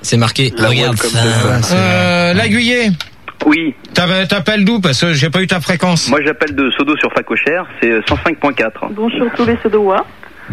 C'est marqué. Regarde ça. L'Aiguillé. Oui. T'appelles d'où? Parce que j'ai pas eu ta fréquence. Moi, j'appelle de Sodo sur Facochère. C'est 105.4. Bonjour tous les Sodois.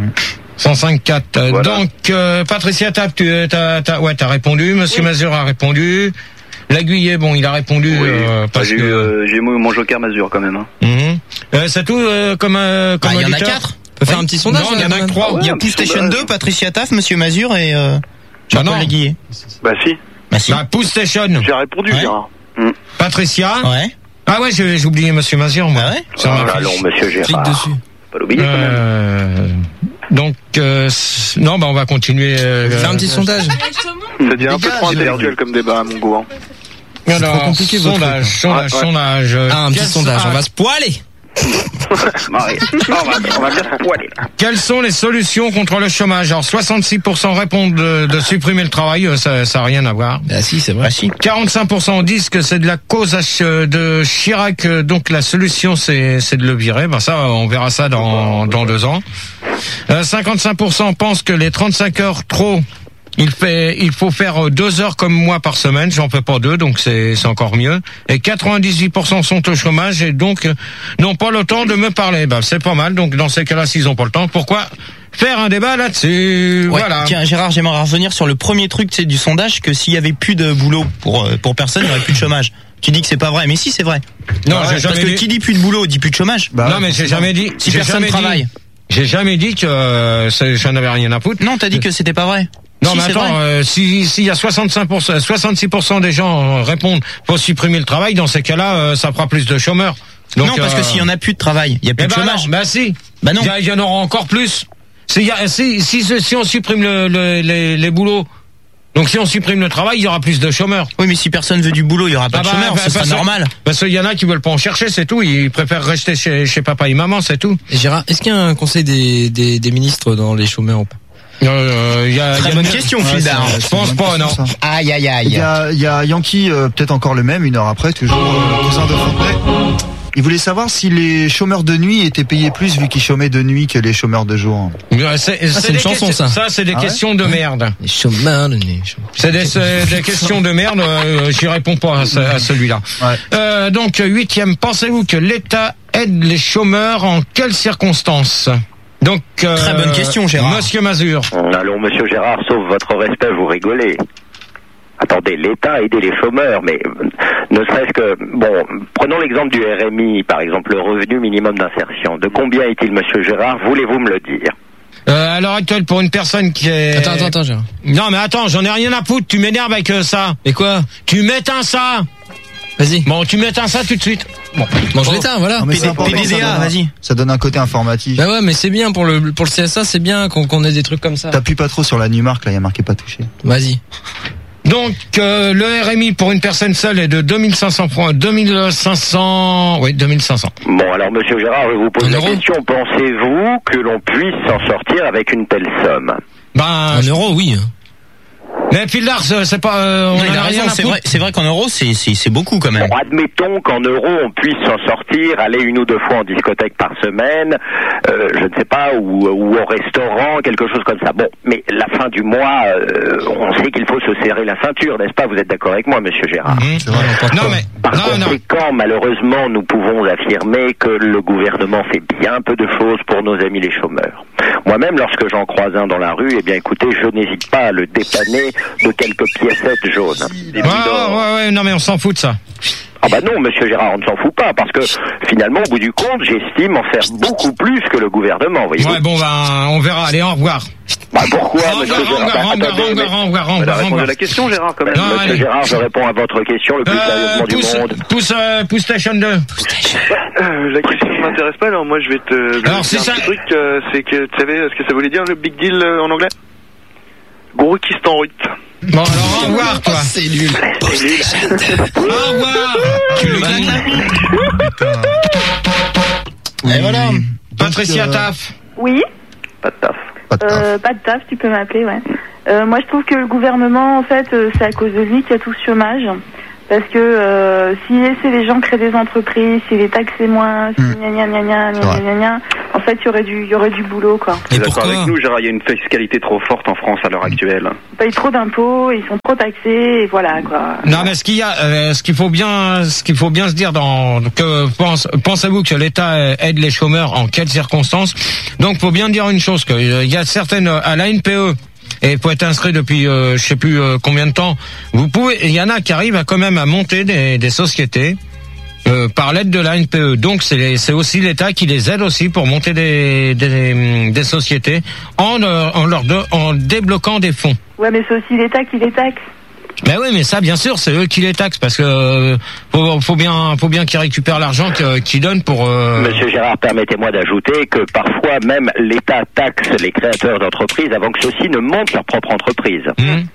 105.4. Voilà. Donc, Patricia Tape, t'as répondu. Monsieur Mazur a répondu. L'Aiguillé, bon, il a répondu. Oui. Parce que j'ai mon joker Mazur quand même. Hein. C'est tout comme il y en a auditeur. 4. On peut faire un petit sondage. Non, il y en a que 3. Il y a Pouce Station 2, Patricia Taff, Monsieur Mazur et Jean-Paul Laguillet. Bah si. Pouce Station. J'ai répondu, Gérard. Patricia. Ouais. Ah ouais, j'ai oublié Monsieur Mazur, moi. Ah ouais. Non, Monsieur Gérard. Clique dessus. Pas l'oublier quand même. Donc, non, on va continuer. Faire un petit sondage. Ça devient un peu trop intellectuel comme débat à mon goût. Hein. Alors, trop compliqué, votre sondage. Un petit sondage. On va se poiler. On va bien se poiler là. Quelles sont les solutions contre le chômage? Alors, 66% répondent de supprimer le travail, ça n'a rien à voir. Ah si, c'est vrai. 45% disent que c'est de la cause de Chirac, donc la solution c'est de le virer. Ben ça, on verra ça dans 2 ans. 55% pensent que les 35 heures trop, il faut faire 2 heures comme moi par semaine, j'en fais pas 2, donc c'est encore mieux. Et 98% sont au chômage et donc n'ont pas le temps de me parler. Ben c'est pas mal, donc dans ces cas-là, s'ils ont pas le temps, pourquoi faire un débat là-dessus? Ouais, voilà. Tiens, Gérard, j'aimerais revenir sur le premier truc, c'est du sondage, que s'il y avait plus de boulot pour personne, il n'y aurait plus de chômage. Tu dis que c'est pas vrai, mais si, c'est vrai. Non, j'ai jamais parce que dit. qui dit plus de boulot dit plus de chômage. Non, mais j'ai jamais dit. Si j'ai personne jamais travaille. J'ai jamais dit que j'en avais rien à foutre. Non, t'as dit que c'était pas vrai. Non, Si, mais c'est attends, vrai. s'il y a 66% des gens répondent pour supprimer le travail, dans ces cas-là, ça fera plus de chômeurs. Donc, non, parce que s'il y en a plus de travail, il y a plus de chômage. Bah si. Bah non. Il y en aura encore plus. Si on supprime les boulots, donc si on supprime le travail, il y aura plus de chômeurs. Oui, mais si personne veut du boulot, il y aura pas de chômeurs, ce sera normal. Parce qu'il y en a qui veulent pas en chercher, c'est tout. Ils préfèrent rester chez papa et maman, c'est tout. Et Gérard, est-ce qu'il y a un conseil des ministres dans les chômeurs ou pas? Très bonne question, Fildar. Je pense pas, non. Aïe, aïe, aïe. Il y a Yankee, peut-être encore le même, 1 heure après, toujours cousin de Fontenay. Il voulait savoir si les chômeurs de nuit étaient payés plus vu qu'ils chômaient de nuit que les chômeurs de jour. C'est une chanson, ça. Ça, c'est des questions de merde. Les chômeurs de nuit. C'est des questions de merde. J'y réponds pas à celui-là. Ouais. Donc 8e, pensez-vous que l'État aide les chômeurs en quelles circonstances? Donc très bonne question, Gérard. Monsieur Mazur. Allons, Monsieur Gérard, sauf votre respect, vous rigolez. Attendez, l'État aider les chômeurs, mais ne serait-ce que... Bon, prenons l'exemple du RMI, par exemple, le revenu minimum d'insertion. De combien est-il, Monsieur Gérard? Voulez-vous me le dire? À l'heure actuelle, pour une personne qui est... Attends, Gérard. Non, mais attends, j'en ai rien à foutre. Tu m'énerves avec ça. Et quoi? Tu m'éteins ça. Vas-y. Bon, tu m'éteins ça tout de suite. Bon, je l'éteins, voilà. Non, mais c'est important, PDDA, vas-y. Ça donne un côté informatif. Bah ouais, mais c'est bien pour le CSA, c'est bien qu'on ait des trucs comme ça. T'appuies pas trop sur la Numark, là, il y a marqué pas touché. Vas-y. Donc, le RMI pour une personne seule est de 2500 francs, 2500, oui, 2500. Bon, alors, Monsieur Gérard, je vous pose la question. Pensez-vous que l'on puisse s'en sortir avec une telle somme? Ben, 1 euro, oui. Mais Fildar, c'est pas, on Non, il a a rien raison, à foutre. c'est vrai qu'en euros, c'est beaucoup quand même. Bon, admettons qu'en euros, on puisse s'en sortir, aller 1 ou 2 fois en discothèque par semaine, je ne sais pas, ou au restaurant, quelque chose comme ça. Bon, mais la fin du mois, on sait qu'il faut se serrer la ceinture, n'est-ce pas? Vous êtes d'accord avec moi, Monsieur Gérard? C'est vrai, Non, mais, Par conséquent, malheureusement, nous pouvons affirmer que le gouvernement fait bien peu de choses pour nos amis les chômeurs. Moi-même, lorsque j'en croise un dans la rue, eh bien, écoutez, je n'hésite pas à le dépanner de quelques piécettes jaunes. Ouais, non, mais on s'en fout de ça. Ah bah non, Monsieur Gérard, on ne s'en fout pas, parce que finalement, au bout du compte, j'estime en faire beaucoup plus que le gouvernement, voyez-vous. Ouais, bon, ben, on verra. Allez, au revoir. Bah pourquoi, Monsieur Gérard? Au revoir. Répondez à la question, Gérard, quand même. Non, Monsieur allez. Gérard, je réponds à votre question le plus sérieusement du monde. Pouce Station 2. La question ne m'intéresse pas, alors moi je vais te... Alors, c'est ça. Un truc, c'est que, tu savais ce que ça voulait dire, le big deal en anglais? Gros Route. Bon, alors, au revoir, toi. C'est nul. Au revoir. Tu le gagnes. Oui. Et voilà. Patricia Taff. Oui. Pas de taf. Pas de taf. Pas de taf, tu peux m'appeler, ouais. Moi, je trouve que le gouvernement, en fait, c'est à cause de lui qu'il y a tout ce chômage. Parce que s'il laissait les gens créer des entreprises, s'il les taxait moins, en fait, il y aurait du boulot, quoi. Et d'accord avec nous, Gérard, il y a une fiscalité trop forte en France à l'heure actuelle. Ils payent trop d'impôts, ils sont trop taxés, et voilà, quoi. Non, mais ce qu'il faut bien se dire pensez-vous que l'État aide les chômeurs en quelles circonstances? Donc, faut bien dire une chose, qu'il y a certaines, à la NPE, et faut être inscrit depuis je sais plus combien de temps. Il y en a qui arrivent quand même à monter des sociétés par l'aide de la NPE. Donc c'est aussi l'État qui les aide aussi pour monter des sociétés en débloquant des fonds. Ouais, mais c'est aussi l'État qui les taxe. Ben oui, mais ça, bien sûr, c'est eux qui les taxent parce que faut bien qu'ils récupèrent l'argent qu'ils donnent pour. Monsieur Gérard, permettez-moi d'ajouter que parfois même l'État taxe les créateurs d'entreprises avant que ceux-ci ne montent leur propre entreprise.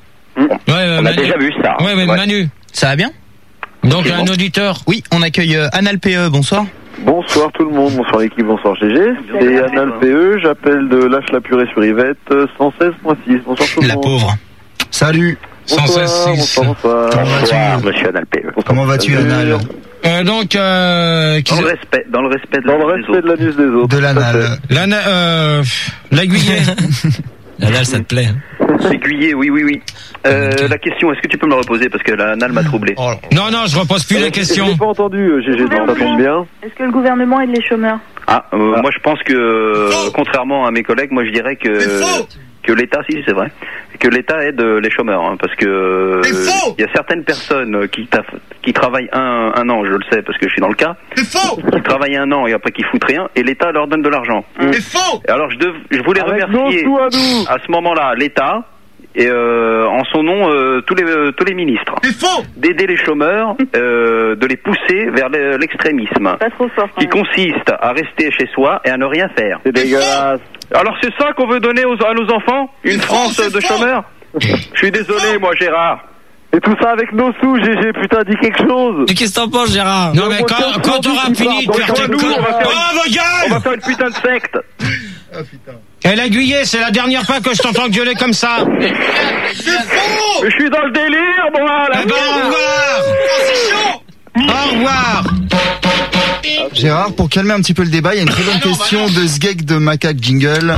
On a déjà vu ça. Ouais, mais Manu, ça va bien? Donc un auditeur. Oui, on accueille Anal PE. Bonsoir. Bonsoir tout le monde, bonsoir l'équipe, bonsoir GG. C'est Anal PE, j'appelle de Lâche la Purée sur Yvette, 116.6. Bonsoir tout le monde. La pauvre. Salut. Bonsoir. Bonsoir, monsieur Anal PE. Comment vas-tu, Anal? Dans le respect de la news des autres. De l'anal. L'aiguillet. L'anal, ça te plaît? L'aiguillet, oui. La question, est-ce que tu peux me la reposer parce que l'anal m'a troublé. Non, je repose plus la question. Je n'ai pas entendu, GG, ça tombe bien. Est-ce que le gouvernement aide les chômeurs? Moi je pense que, contrairement à mes collègues, moi je dirais que l'État, si c'est vrai, que l'État aide les chômeurs, hein, parce que il y a certaines personnes qui travaillent un an, je le sais parce que je suis dans le cas, qui travaillent un an et après qui foutent rien, et l'État leur donne de l'argent. C'est faux. Alors je voulais remercier à ce moment-là l'État et en son nom tous les ministres d'aider les chômeurs, de les pousser vers l'extrémisme, Pas trop fort, qui consiste à rester chez soi et à ne rien faire. C'est dégueulasse. Alors c'est ça qu'on veut donner à nos enfants? Une France de chômeurs? Je suis désolé, moi, Gérard. Et tout ça avec nos sous, GG, putain, dis quelque chose. Mais qu'est-ce que t'en penses, Gérard? Non, mais quand t'auras fini de faire tes on va faire une putain de secte. Et l'aiguillet, c'est la dernière fois que je t'entends gueuler comme ça. C'est faux. Je suis dans le délire, moi, là. Eh ben, au revoir. Au revoir. Gérard, pour calmer un petit peu le débat, il y a une très bonne question de Sgeg de Macaque Jingle.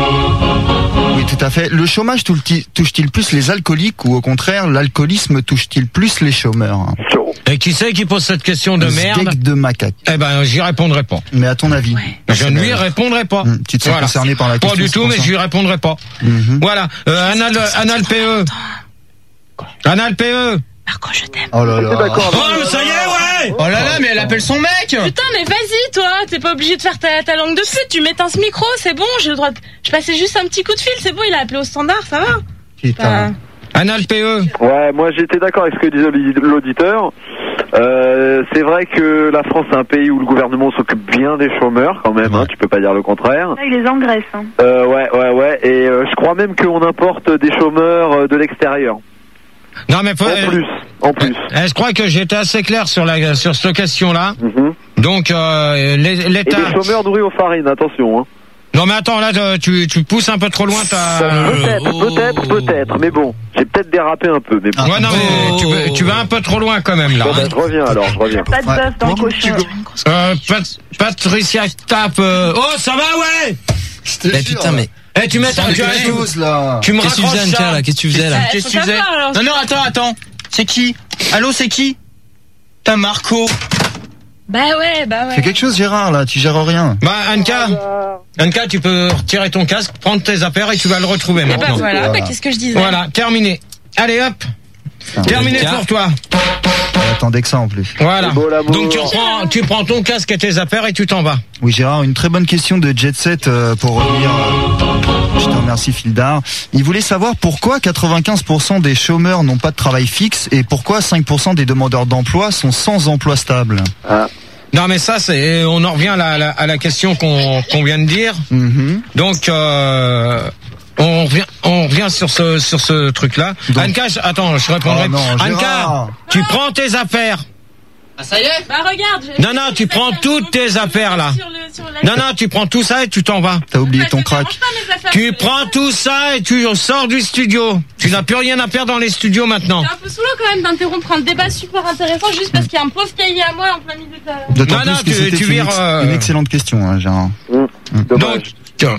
Oui, tout à fait. Le chômage touche-t-il plus les alcooliques ou au contraire, l'alcoolisme touche-t-il plus les chômeurs? Et qui c'est qui pose cette question de merde? Sgeg de Macaque. Eh ben, j'y répondrai pas. Mais à ton avis? Je ne lui répondrai pas. Tu te sens concerné par la question? Pas du tout, mais je lui répondrai pas. Voilà. Anal PE. Anal PE. Marco, je t'aime. Oh là là. Oh, ça y est, ouais. Oh là là, mais elle appelle son mec. Putain, mais vas-y, toi. T'es pas obligé de faire ta langue de pute. Tu m'éteins ce micro, c'est bon. J'ai le droit. Je passais juste un petit coup de fil, c'est bon. Il a appelé au standard, ça va. Putain. Anal PE. Ouais, moi j'étais d'accord avec ce que disait l'auditeur. C'est vrai que la France c'est un pays où le gouvernement s'occupe bien des chômeurs quand même, hein, tu peux pas dire le contraire. Là, il les engraisse. Hein. Ouais. Et je crois même qu'on importe des chômeurs de l'extérieur. Non mais en plus. Je crois que j'étais assez clair sur cette question-là. Donc l'État. Et des chômeurs nourris aux farines, attention. Hein. Non mais attends, là tu pousses un peu trop loin Peut-être, mais bon, j'ai peut-être dérapé un peu. Mais bon. Ouais, non mais tu vas un peu trop loin quand même là. Bon, je reviens. Pas de bœuf dans le cochon. Patricia tape. Oh ça va ouais. Mais putain mais. Eh tu m'étonnes, tu me raccroches ça là. Qu'est-ce que tu faisais là? Qu'est-ce que tu faisais? Non, attends. C'est qui? Allô, c'est qui? T'as Marco. Bah ouais. Fais quelque chose, Gérard, là, tu gères rien. Bah, Anka, tu peux retirer ton casque, prendre tes affaires et tu vas le retrouver maintenant. Bah voilà, qu'est-ce que je disais? Voilà, terminé. Allez hop. Terminé pour toi. J'attendais que ça en plus. Voilà. Donc tu prends ton casque et tes affaires et tu t'en vas. Oui, Gérard, une très bonne question de Jet Set pour revenir. Je te remercie, Fildar. Il voulait savoir pourquoi 95% des chômeurs n'ont pas de travail fixe et pourquoi 5% des demandeurs d'emploi sont sans emploi stable. Non mais ça on en revient à la question qu'on vient de dire. Donc on revient sur ce truc-là. Donc, Anka, attends, je répondrai. Anka, tu prends tes affaires. Ah ça y est. Bah regarde. Non, tu prends toutes tes affaires là. sur la... Non, tu prends tout ça et tu t'en vas. T'as oublié ton crack. Tu prends tout ça et tu sors du studio. Tu n'as plus rien à faire dans les studios maintenant. C'est un peu sous l'eau quand même d'interrompre un débat super intéressant juste parce qu'il y a un pauvre cahier à moi en plein milieu de la... D'autant Non, plus que c'était tu vires, une excellente question, hein, Gérard. Donc,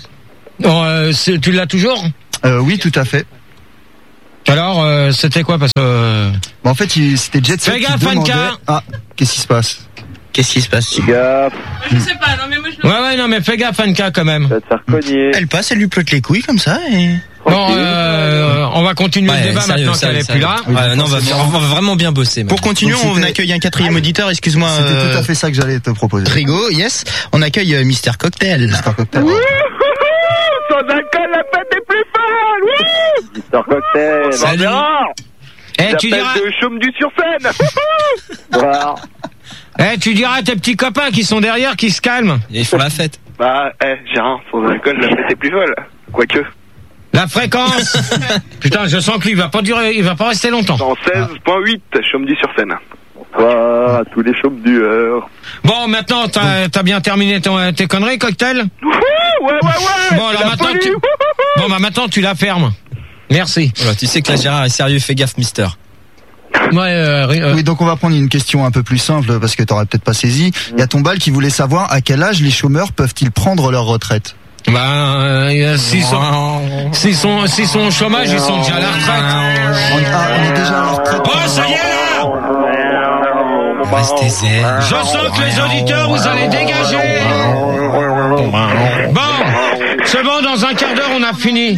tu l'as toujours? Oui, tout à fait. Alors, c'était quoi parce que... En fait, c'était Jet Set Fais qui gaffe, demandait... Anka. Ah, qu'est-ce qui se passe? Qu'est-ce qui se passe? Gaffe. Je sais pas, non mais moi je le... Ouais, non, mais fais gaffe, Anka, quand même. Ça va te faire cogner. Elle passe, elle lui plotte les couilles comme ça et... Bon, on va continuer le débat sérieux, maintenant qu'elle est plus là. Ouais, non, on va vraiment bien bosser. Pour continuer, Donc, on c'était- accueille un quatrième auditeur, excuse-moi. C'était tout à fait ça que j'allais te proposer. Rigo, yes. On accueille Mister Cocktail. Mister Cocktail. Sans alcool, la fête est plus folle. Oui. Mister Cocktail. Salut. Tu diras, de chaume du sur scène. Voilà. tu diras à tes petits copains qui sont derrière qui se calment. Ils font la fête. Bah, Gérard, sans alcool, la fête est plus folle. Quoique. La fréquence. Putain, je sens qu'il va pas durer, il va pas rester longtemps. En 16.8, chaume du sur scène. Bonsoir à tous les chaumes du heure. Bon, maintenant, t'as bien terminé tes conneries, Cocktail? Ouais. Bon, alors maintenant, tu la fermes. Merci. Voilà, tu sais que là, Gérard est sérieux, fais gaffe, mister. Ouais, Oui, donc on va prendre une question un peu plus simple parce que t'aurais peut-être pas saisi. Il y a Tombal qui voulait savoir à quel âge les chômeurs peuvent-ils prendre leur retraite. s'ils sont au chômage, ils sont déjà à la retraite. On est déjà à la retraite. Oh, ça y est là! Restez zen. Je sens que les auditeurs, vous allez dégager. Bon, c'est bon, dans un quart d'heure, on a fini.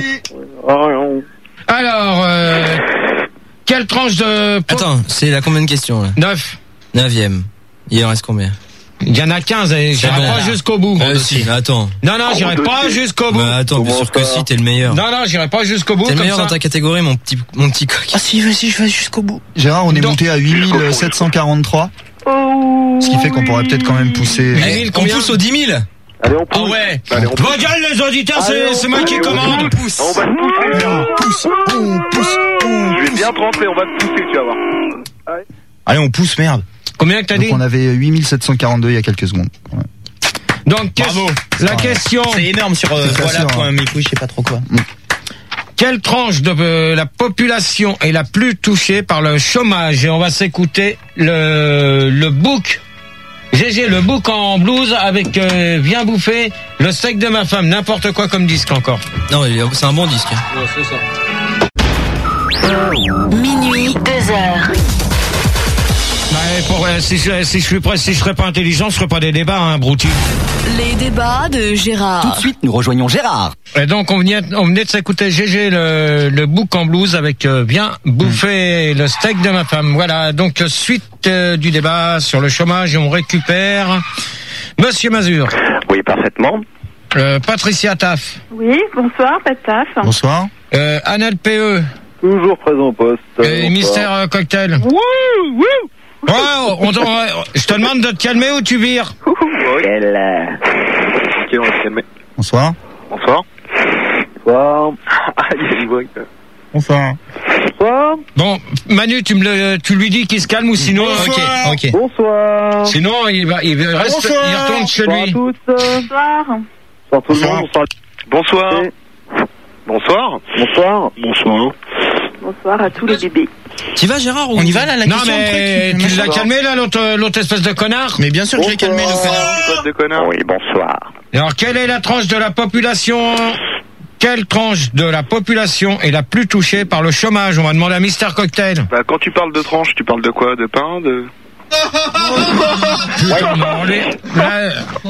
Alors, quelle tranche de... Attends, c'est la combien de questions là? 9. 9e. Il en reste combien? Il y en a 15 et j'irai bon. pas jusqu'au bout. Si, attends. Non, j'irai pas jusqu'au bout. Bah attends, bien sûr que si, t'es le meilleur. Non, j'irai pas jusqu'au bout. T'es le comme meilleur ça. dans ta catégorie, mon petit coq. Ah si, vas-y, je vais jusqu'au bout. Gérard, on est Donc- monté à 8743. Ce qui fait qu'on pourrait peut-être quand même pousser. Eh, on combien pousse aux 10 000. Allez, on pousse. Ah ouais. Allez, on pousse. Vos gueules, les auditeurs, Allez, c'est moi qui commande. On va te pousser. Je vais bien te rentrer, on va te pousser, tu vas voir. Allez, on pousse, merde. Combien que t'as Donc dit? on avait 8742 il y a quelques secondes. Ouais. Donc, Bravo. la question, C'est énorme sur C'est voilà sûr, point hein. mes couilles, je sais pas trop quoi. quelle tranche de la population est la plus touchée par le chômage? Et on va s'écouter le book. GG, le book en blues avec Viens bouffer le steak de ma femme. N'importe quoi comme disque encore. Non, c'est un bon disque. Minuit, 2h. Si je serais pas intelligent, ce serait pas des débats, hein, brouti. Les débats de Gérard. Tout de suite, nous rejoignons Gérard. Et donc on venait de s'écouter GG le book en blues avec Viens bouffer le steak de ma femme. Voilà, donc suite du débat sur le chômage et on récupère Monsieur Mazur. Oui, parfaitement. Patricia Taff. Oui, bonsoir, Pataf. Bonsoir. Anne LPE. Toujours présent au poste. Et Mister Cocktail. Oh, je te demande de te calmer ou tu vires. Ok, on va se calmer. Bonsoir. Bonsoir. Bonsoir. Ah, il y a du bruit. Bonsoir. Bonsoir. Bon, Manu, tu lui dis qu'il se calme ou sinon... Ok. Bonsoir. Sinon, il retourne chez Bonsoir à lui. tous. Bonsoir. Bonsoir tout le monde. Bonsoir. Bonsoir. Bonsoir. Bonsoir. Bonsoir à tous les bébés. Tu vas, Gérard, ou... On y va là, la Non, question mais le truc. tu l'as calmé là, l'autre espèce de connard? Mais bien sûr que je l'ai calmé le connard. Espèce de connard. Oui, bonsoir. Alors, quelle est la tranche de la population? Quelle tranche de la population est la plus touchée par le chômage? On va demander à Mister Cocktail. Bah, quand tu parles de tranche, tu parles de quoi? De pain? De... Putain, non, là,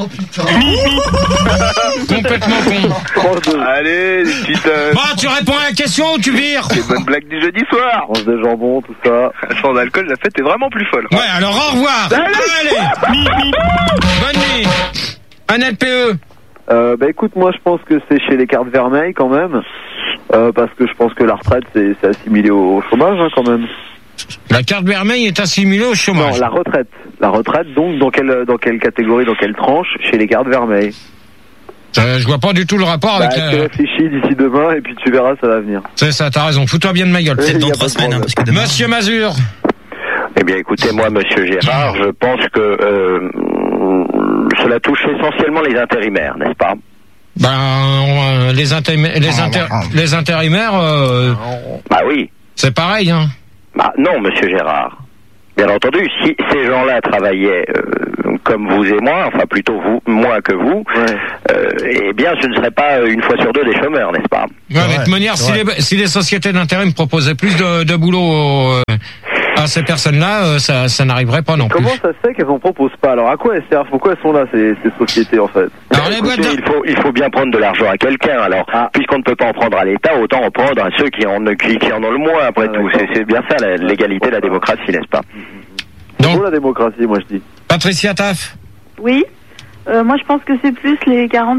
complètement con. Allez, les petites... Bon, tu réponds à la question ou tu vires? les bonnes blagues du jeudi soir. Tranche de jambon, tout ça. Sans alcool, la fête est vraiment plus folle. Ouais, alors au revoir. Allez. Bonne nuit. Un LPE. Bah écoute, moi je pense que c'est chez les cartes vermeilles quand même. Parce que je pense que la retraite c'est assimilé au chômage hein, quand même. La carte vermeille est assimilée au chômage. Non, la retraite. La retraite, donc, dans quelle catégorie, dans quelle tranche? Chez les cartes vermeilles. Je vois pas du tout le rapport avec Tu réfléchis d'ici demain et puis tu verras, ça va venir. C'est ça, t'as raison. Fous-toi bien de ma gueule. Peut-être Y dans a 3 pas de semaines, hein, problème. parce que demain... Monsieur Mazur. Eh bien, écoutez, moi, Monsieur Gérard, je pense que cela touche essentiellement les intérimaires, n'est-ce pas? Ben, les intérimaires, bah oui. C'est pareil, hein. Bah non, monsieur Gérard. Bien entendu, si ces gens-là travaillaient comme vous et moi, enfin plutôt vous, moins que vous, eh bien ce ne serait pas une fois sur deux des chômeurs, n'est-ce pas? Ouais, mais de toute manière, si les sociétés d'intérim proposaient plus de boulot à ces personnes-là, ça n'arriverait pas non plus. Comment ça se fait qu'elles en proposent pas? Alors à quoi elles servent? Pourquoi elles sont là ces sociétés en fait? Alors, écoutez, il faut bien prendre de l'argent à quelqu'un. Alors puisqu'on ne peut pas en prendre à l'État, autant en prendre à ceux qui en ont le moins après tout. C'est bien ça l'égalité, la démocratie, n'est-ce pas? Donc la démocratie, moi je dis. Patricia Taff. Oui. Moi je pense que c'est plus les 40-60.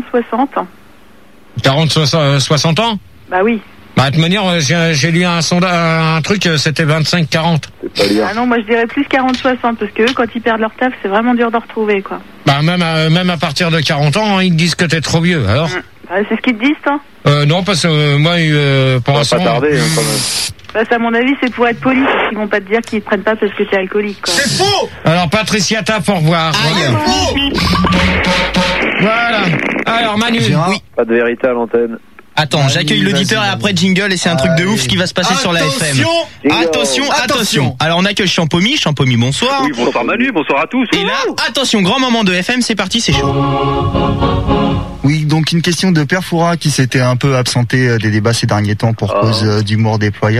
40-60 ans? Bah oui. Bah, de toute manière, j'ai lu un truc, c'était 25-40. Ah non, moi je dirais plus 40-60, parce que eux, quand ils perdent leur taf, c'est vraiment dur de retrouver, quoi. Bah, même à partir de 40 ans, ils te disent que t'es trop vieux, alors. Bah, c'est ce qu'ils te disent, toi? Non, parce que moi, pour l'instant. Pas tarder, quand même. Bah, à mon avis, c'est pour être poli, parce qu'ils vont pas te dire qu'ils te prennent pas parce que t'es alcoolique, quoi. C'est faux! Alors, Patricia Taff, au revoir. Voilà. Alors, Manu. Oui. Pas de vérité à l'antenne. Attends, j'accueille l'auditeur et après jingle et c'est un truc de ouf ce qui va se passer sur la FM. Attention. Alors on accueille Champomy, bonsoir. Oui, bonsoir Manu, bonsoir à tous. Et là, attention, grand moment de FM, c'est parti, c'est chaud. Oui, donc une question de Père Foura qui s'était un peu absenté des débats ces derniers temps pour cause d'humour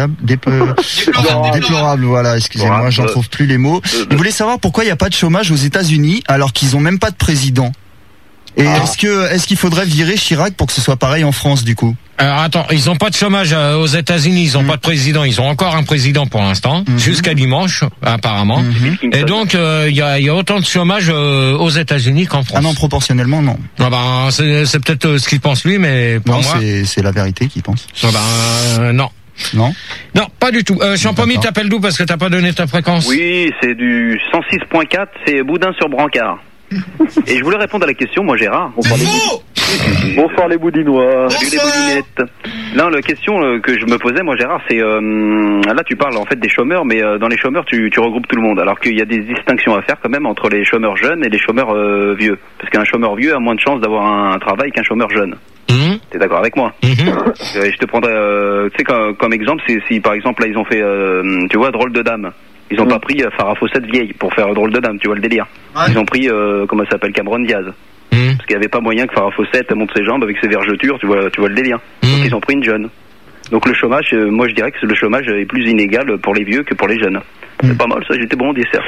déplorable, voilà, excusez-moi, j'en trouve plus les mots. Il voulait savoir pourquoi il n'y a pas de chômage aux États-Unis alors qu'ils ont même pas de président. Et est-ce qu'il faudrait virer Chirac pour que ce soit pareil en France du coup? Alors attends, ils ont pas de chômage aux États-Unis, ils ont pas de président, ils ont encore un président pour l'instant, jusqu'à dimanche apparemment. Et donc il y a autant de chômage aux États-Unis qu'en France. Ah non, proportionnellement non. Ah ben c'est peut-être ce qu'il pense lui, mais pour moi c'est la vérité qu'il pense. Ah ben non. Non, pas du tout. Champomy, t'appelles d'où parce que t'as pas donné ta fréquence? Oui, c'est du 106.4, c'est Boudin sur Brancard. Et je voulais répondre à la question, moi Gérard. Bonsoir les boudinois. Salut les boudinettes. Là, la question que je me posais, moi Gérard, c'est là tu parles en fait des chômeurs, mais dans les chômeurs tu regroupes tout le monde. Alors qu'il y a des distinctions à faire quand même entre les chômeurs jeunes et les chômeurs vieux. Parce qu'un chômeur vieux a moins de chances d'avoir un travail qu'un chômeur jeune. T'es d'accord avec moi? Je te prendrais, tu sais, comme exemple, si par exemple là ils ont fait, tu vois, Drôle de Dame. Ils ont pas pris Farah Fawcett vieille pour faire Drôle de Dame, tu vois le délire. Ils ont pris, comment ça s'appelle, Cameron Diaz. Parce qu'il n'y avait pas moyen que Farah Fawcett monte ses jambes avec ses vergetures, tu vois le délire. Donc ils ont pris une jeune. Donc le chômage, moi je dirais que le chômage est plus inégal pour les vieux que pour les jeunes. C'est pas mal ça, j'étais bon au dessert.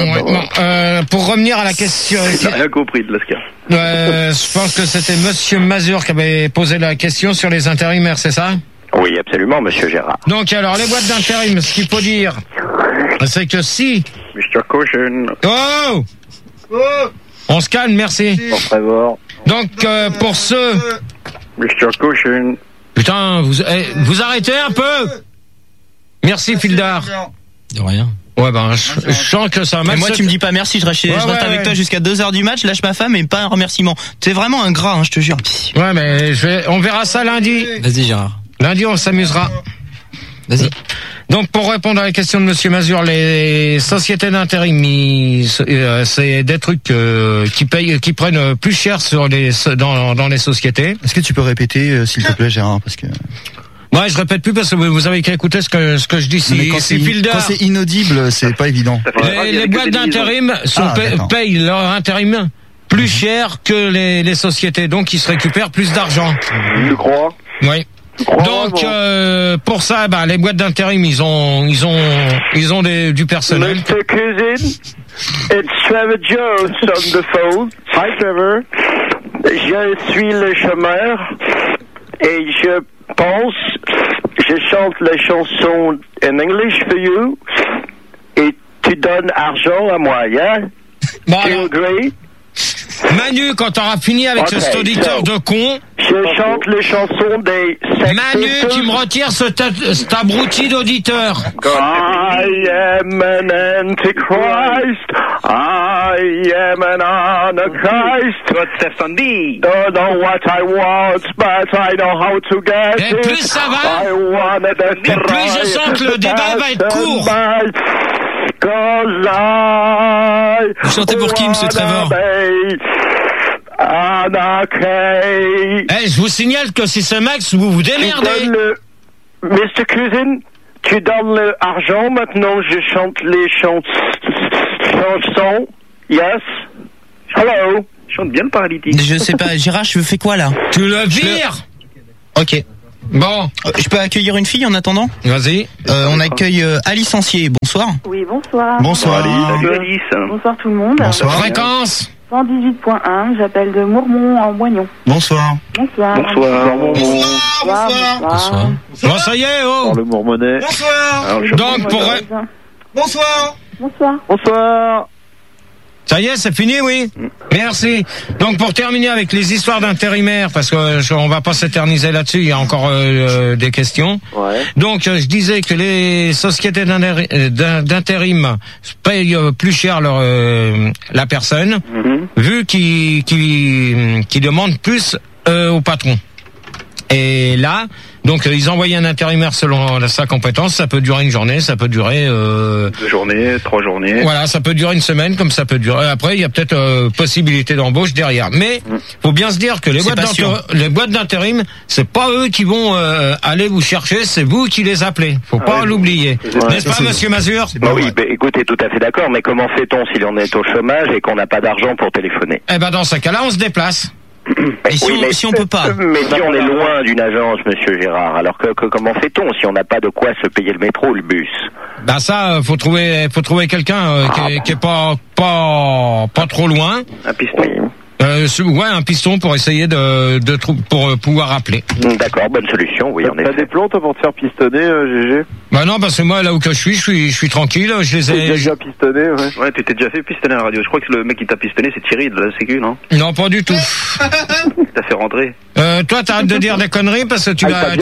Pour revenir à la question... J'ai rien compris de Lascar. Je pense que c'était Monsieur Mazur qui avait posé la question sur les intérimaires, c'est ça? Oui, absolument, Monsieur Gérard. Donc alors, les boîtes d'intérim, ce qu'il faut dire, c'est que si... Mr. Caution. Oh, on se calme, merci. Donc, pour ceux... Mr. Caution. Putain, vous arrêtez un peu. Merci, Fildar. De rien. Ouais, ben, je sens que ça... Mais moi, tu me dis pas merci, je reste avec toi jusqu'à 2h du match, lâche ma femme et pas un remerciement. T'es vraiment un gras, hein, je te jure. Ouais, mais on verra ça lundi. Vas-y, Gérard. Lundi, on s'amusera. Vas-y. Donc, pour répondre à la question de Monsieur Mazur, les sociétés d'intérim, c'est des trucs qui prennent plus cher dans les sociétés. Est-ce que tu peux répéter, s'il te plaît, Gérard, parce que... Ouais, je répète plus parce que vous avez qu'à écouter ce que je dis. Quand c'est inaudible, c'est pas évident. Les boîtes d'intérim payent leur intérim plus cher que les sociétés, donc ils se récupèrent plus d'argent. Tu crois? Oui. Donc pour ça, les boîtes d'intérim, ils ont du personnel. Mr. Cousin, it's Trevor Jones on the phone. Hi Trevor. Je suis le chômeur et je chante la chanson in English for you et tu donnes argent à moi, yeah? Bon, do you agree? Manu, quand t'auras fini avec cet auditeur de con... Je chante les chansons des Sex Manu, Pistols. tu me retires cet abruti d'auditeur. I am an antichrist. I am an anarchist. Don't know what I want, but I know how to get Et plus ça va, et plus je sens que le débat va être court. 'cause I Vous chantez pour qui, monsieur Trevor? Je vous signale que si c'est Max, vous vous démerdez. Mr. Cousin, tu donnes l'argent, maintenant je chante les chansons. Yes. Hello. Je chante bien le paralytique. Je sais pas, Gérard, je fais quoi là? Tu le vires. Ok. Bon. Je peux accueillir une fille en attendant? Vas-y. On accueille Alice Ancier, bonsoir. Oui, bonsoir. Bonsoir. Salut Alice. Bonsoir tout le monde. Bonsoir. Fréquence 118.1, j'appelle de Mourmont en Moignon. Bonsoir. Bonsoir. Bonsoir. Bon, ça y est, oh. Le Mourmonnet. Bonsoir. Donc, Bonsoir. Bonsoir. Ça y est, c'est fini, oui. Merci. Donc, pour terminer avec les histoires d'intérimaires, parce que on va pas s'éterniser là-dessus, il y a encore des questions. Ouais. Donc, je disais que les sociétés d'intérim payent plus cher la personne, vu qu'ils demandent plus au patron. Et là, donc ils envoient un intérimaire selon sa compétence. Ça peut durer une journée, ça peut durer 2 journées, 3 journées. Voilà, ça peut durer une semaine, comme ça peut durer. Après, il y a peut-être possibilité d'embauche derrière. Mais faut bien se dire que les boîtes d'intérim, c'est pas eux qui vont aller vous chercher, c'est vous qui les appelez. Faut pas l'oublier, n'est-ce pas, Monsieur Mazur? Oui, écoutez, tout à fait d'accord. Mais comment fait-on si l'on est au chômage et qu'on n'a pas d'argent pour téléphoner? Eh ben, dans ce cas-là, on se déplace. Et si on peut pas? Mais si on est loin d'une agence, Monsieur Gérard, alors que comment fait-on si on n'a pas de quoi se payer le métro ou le bus? Ben ça, faut trouver quelqu'un qui est pas trop loin. Un piston. Un piston pour essayer pour pouvoir appeler. D'accord, bonne solution, oui, en effet. T'as des plans, toi, pour te faire pistonner, GG? Bah non, parce que moi, là où que je suis tranquille, je les ai... déjà pistonné, ouais. Ouais, tu t'es déjà fait pistonner à la radio. Je crois que le mec qui t'a pistonné, c'est Thierry de la Sécu, non? Non, pas du tout. T'as fait rentrer. Toi, t'arrêtes de dire des conneries parce que tu vas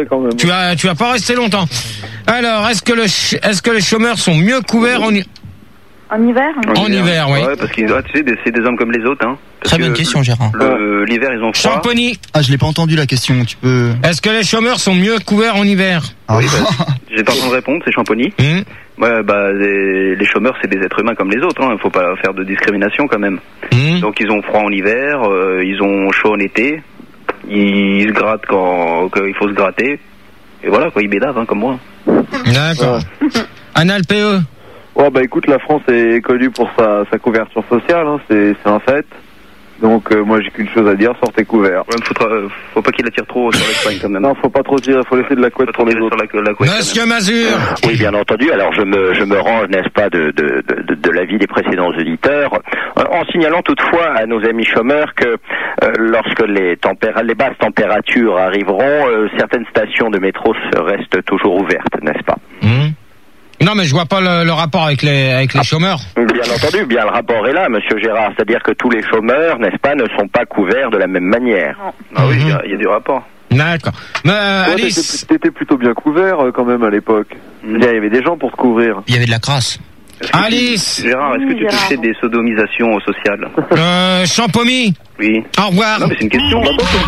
pas rester longtemps. Alors, est-ce que les chômeurs sont mieux couverts en hiver? En hiver, oui. Ouais, parce que tu sais, c'est des hommes comme les autres, hein. Très bonne question, Gérard. L'hiver, ils ont froid. Champagny. Ah, je l'ai pas entendu la question, tu peux... Est-ce que les chômeurs sont mieux couverts en hiver? Oui, j'ai pas besoin de répondre, c'est Champagny. Ouais, les chômeurs, c'est des êtres humains comme les autres, hein. Il faut pas faire de discrimination quand même. Donc ils ont froid en hiver, ils ont chaud en été, ils se grattent quand il faut se gratter. Et voilà, quoi, ils bédavent, hein, comme moi. D'accord. Anal PE. Oh, bah écoute, la France est connue pour sa couverture sociale, hein, c'est un fait. Donc moi j'ai qu'une chose à dire, sortez couverts. Ouais, faut pas qu'il attire trop sur l'Espagne quand même. Non, faut pas trop tirer, faut laisser de la couette pour les autres. Monsieur Mazur. Oui, bien entendu. Alors je me range, n'est-ce pas, de l'avis des précédents auditeurs, en signalant toutefois à nos amis chômeurs que lorsque les basses températures arriveront, certaines stations de métro restent toujours ouvertes, n'est-ce pas? Non, mais je vois pas le rapport avec les chômeurs. Bien entendu, bien le rapport est là, Monsieur Gérard. C'est-à-dire que tous les chômeurs, n'est-ce pas, ne sont pas couverts de la même manière. Ah oui, il y a du rapport. D'accord. Alice, t'étais plutôt bien couvert quand même à l'époque. Il y avait des gens pour te couvrir. Il y avait de la crasse. Alice. Gérard, est-ce que tu touchais des sodomisations sociales? Champomy. Oui. Au revoir. Non, mais c'est une question.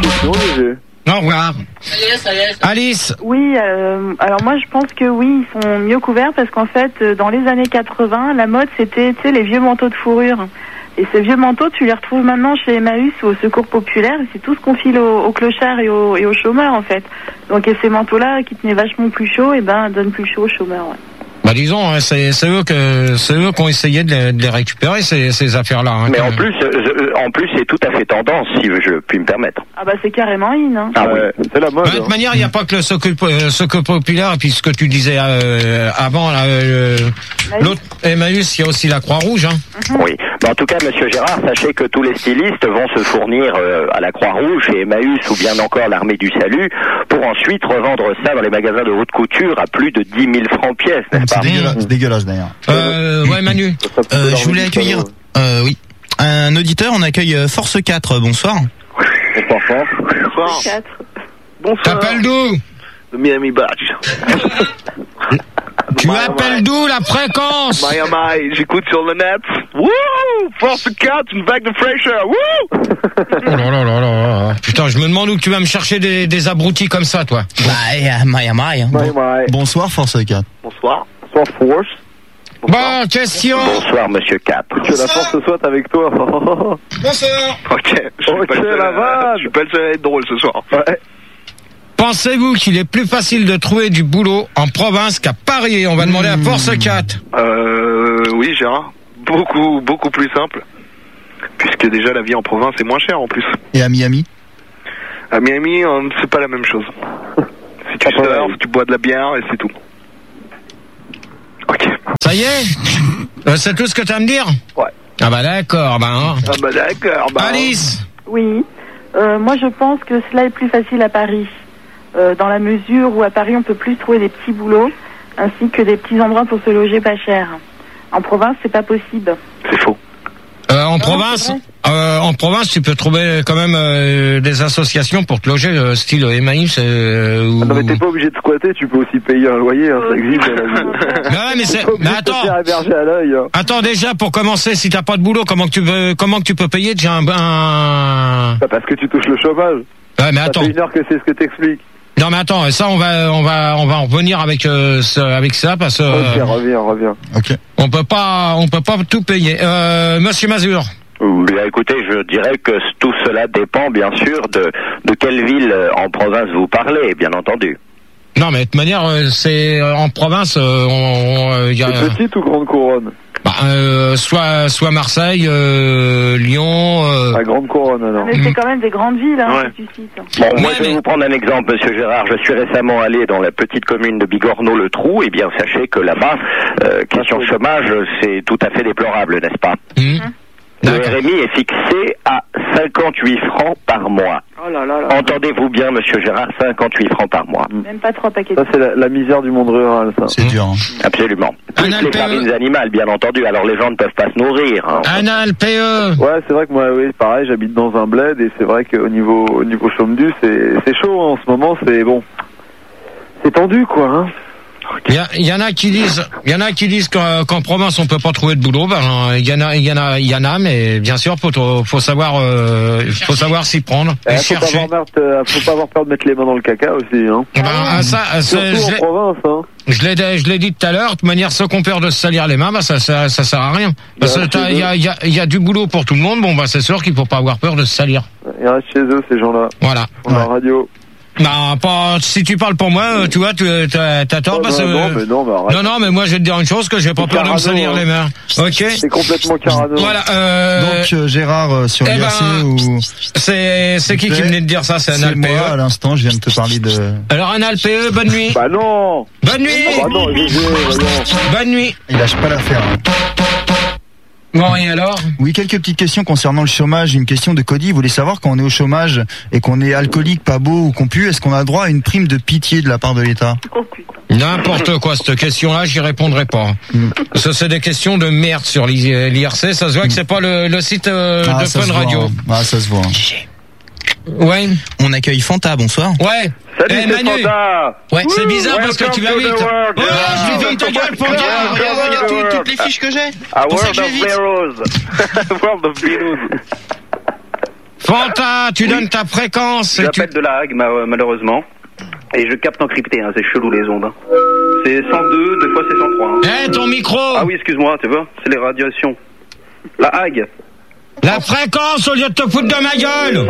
Au revoir. Alice. Oui, alors moi je pense que oui, ils sont mieux couverts parce qu'en fait, dans les années 80, la mode c'était, tu sais, les vieux manteaux de fourrure. Et ces vieux manteaux, tu les retrouves maintenant chez Emmaüs ou au Secours Populaire. C'est tout ce qu'on file aux clochards et aux chômeurs en fait. Donc et ces manteaux-là qui tenaient vachement plus chaud, et donnent plus chaud aux chômeurs. Ouais. Bah disons, hein, c'est eux qui ont essayé de les récupérer ces affaires-là. Hein, mais en plus c'est tout à fait tendance, si je puis me permettre. Ah bah c'est carrément in. Hein. Ah oui, c'est la mode. De toute manière, il n'y a pas que le Secours Populaire et puis ce que tu disais avant, l'autre Emmaüs, il y a aussi la Croix-Rouge. Hein. Oui. En tout cas, Monsieur Gérard, sachez que tous les stylistes vont se fournir à la Croix-Rouge, chez Emmaüs ou bien encore l'Armée du Salut, pour ensuite revendre ça dans les magasins de haute couture à plus de 10 000 francs pièce, n'est-ce pas? C'est dégueulasse d'ailleurs. Ouais, Manu. Je voulais accueillir, oui, un auditeur. On accueille Force 4. Bonsoir. Bonsoir. Bonsoir. 4. Bonsoir. T'appelles d'où? De Miami Badge. Tu appelles d'où la fréquence? Miami, j'écoute sur le net. Wouh! Force 4, une vague de fraîcheur. Wouh! Oh là là là là. Putain, je me demande où tu vas me chercher des abrutis comme ça, toi. Bah, Miami. Hein. Bonsoir, Force 4. Bonsoir. Bonsoir, Force. Bonne question. Bonsoir, monsieur 4. Que la force soit avec toi. Bonsoir. Ok, je suis pas le seul à être drôle ce soir. Ouais. Pensez-vous qu'il est plus facile de trouver du boulot en province qu'à Paris? On va demander à Force 4. Oui, Gérard. Beaucoup plus simple. Puisque déjà la vie en province est moins chère en plus. Et à Miami? À Miami, c'est pas la même chose. Si tu surfes, tu bois de la bière et c'est tout. Ok. Ça y est? C'est tout ce que tu as à me dire? Ouais. Ah bah d'accord, d'accord. Alice? Oui. Moi, je pense que cela est plus facile à Paris. Dans la mesure où à Paris, on peut plus trouver des petits boulots, ainsi que des petits endroits pour se loger pas cher. En province, c'est pas possible. C'est faux. En province, tu peux trouver quand même des associations pour te loger, style Emmaüs. Non mais t'es pas obligé de squatter, tu peux aussi payer un loyer, hein, ça existe. Mais attends. À l'œil, hein. Attends, déjà pour commencer, si t'as pas de boulot, comment que tu peux payer déjà un... Parce que tu touches le chômage. Ouais, mais attends. Ça fait 1 heure que c'est ce que t'expliques. Non mais attends, ça on va en revenir avec ça parce que reviens. OK. On peut pas tout payer. Monsieur Mazur. Bien, écoutez, je dirais que tout cela dépend bien sûr de quelle ville en province vous parlez, bien entendu. Non mais de toute manière, c'est en province, y a... C'est petite ou grande couronne? Soit Marseille, Lyon. La grande couronne alors. Mais c'est quand même des grandes villes, hein, Ouais. que tu cites. Bon, moi je vais vous prendre un exemple, monsieur Gérard. Je suis récemment allé dans la petite commune de Bigorneau-le-Trou. Eh bien, sachez que là-bas, question chômage, c'est tout à fait déplorable, n'est-ce pas? Le RMI est fixé à 58 francs par mois. Oh là là là. Entendez-vous bien, monsieur Gérard, 58 francs par mois. Même pas 3 paquets. Ça c'est la misère du monde rural, ça. C'est dur. Hein. Absolument. Plus les farines animales, bien entendu. Alors les gens ne peuvent pas se nourrir. Hein. Un LPE. Ouais, c'est vrai que moi, oui, pareil, j'habite dans un bled et c'est vrai qu'au niveau chôme-du, c'est chaud hein, en ce moment. C'est bon, c'est tendu quoi. Hein. Il y en a qui disent qu'en province on peut pas trouver de boulot. Ben il y en a, mais bien sûr faut savoir s'y prendre. Et chercher. Faut pas avoir peur de mettre les mains dans le caca aussi. Hein. Surtout en province. Hein. Je l'ai dit tout à l'heure. De toute manière, ceux qui ont peur de se salir les mains, bah ça sert à rien. Parce que il y a du boulot pour tout le monde. Bon bah c'est sûr qu'il faut pas avoir peur de se salir. Ils restent chez eux ces gens-là. Voilà. Ils font la radio. Bah, pas, si tu parles pour moi, tu vois, t'as tort parce que... Non, mais moi, je vais te dire une chose, que j'ai pas peur de me salir les mains. Ok? C'est complètement carano. Voilà, donc, Gérard, sur l'IRC ou... C'est qui venait de dire ça? C'est un LPE. Moi, à l'instant, je viens de te parler de... Alors, un LPE, bonne nuit. Bah non! Bonne nuit! Bonne nuit! Il lâche pas l'affaire. Bon, et alors? Oui, quelques petites questions concernant le chômage. Une question de Cody. Vous voulez savoir, quand on est au chômage et qu'on est alcoolique, pas beau ou qu'on pue, est-ce qu'on a droit à une prime de pitié de la part de l'État? N'importe quoi, cette question-là, j'y répondrai pas. Ça, c'est des questions de merde sur l'IRC. Ça se voit que c'est pas le site de Fun Radio. Ah, ça se voit. Ouais. On accueille Fanta, bonsoir. Ouais. Salut, Manu. Fanta. Ouais, c'est bizarre parce que tu vas vite. Oh, je ferme ta gueule, Fanta. Regarde toutes les fiches que j'ai. World of Heroes. World of Heroes. Fanta, tu donnes ta fréquence. J'appelle de la Hague, malheureusement. Et je capte encrypté, hein, c'est chelou les ondes. Hein. C'est 102, des fois c'est 103. Hein. Ton micro. Ah oui, excuse-moi, tu vois, c'est les radiations. La Hague. La fréquence au lieu de te foutre de ma gueule. 103.7.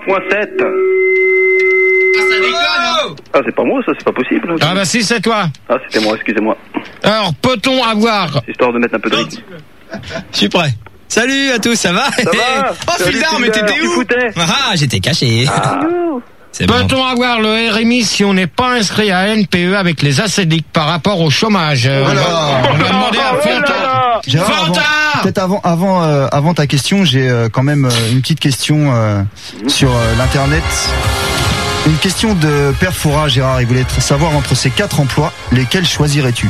Ah, ça déconne. Ah, c'est pas moi, ça, c'est pas possible. Ah bah si, c'est toi. Ah, c'était moi, excusez-moi. Alors, peut-on avoir... Histoire de mettre un peu de rythme. Je suis prêt. Salut à tous, ça va? Ça va? Oh, Fildar, mais t'étais où? Ah, j'étais caché. Peut-on avoir le RMI si on n'est pas inscrit à NPE avec les ACDIC par rapport au chômage? On va demander à Fanta. Gérard, peut-être avant ta question, j'ai quand même une petite question sur l'internet. Une question de Père Foura, Gérard. Il voulait savoir entre ces 4 emplois, lesquels choisirais-tu?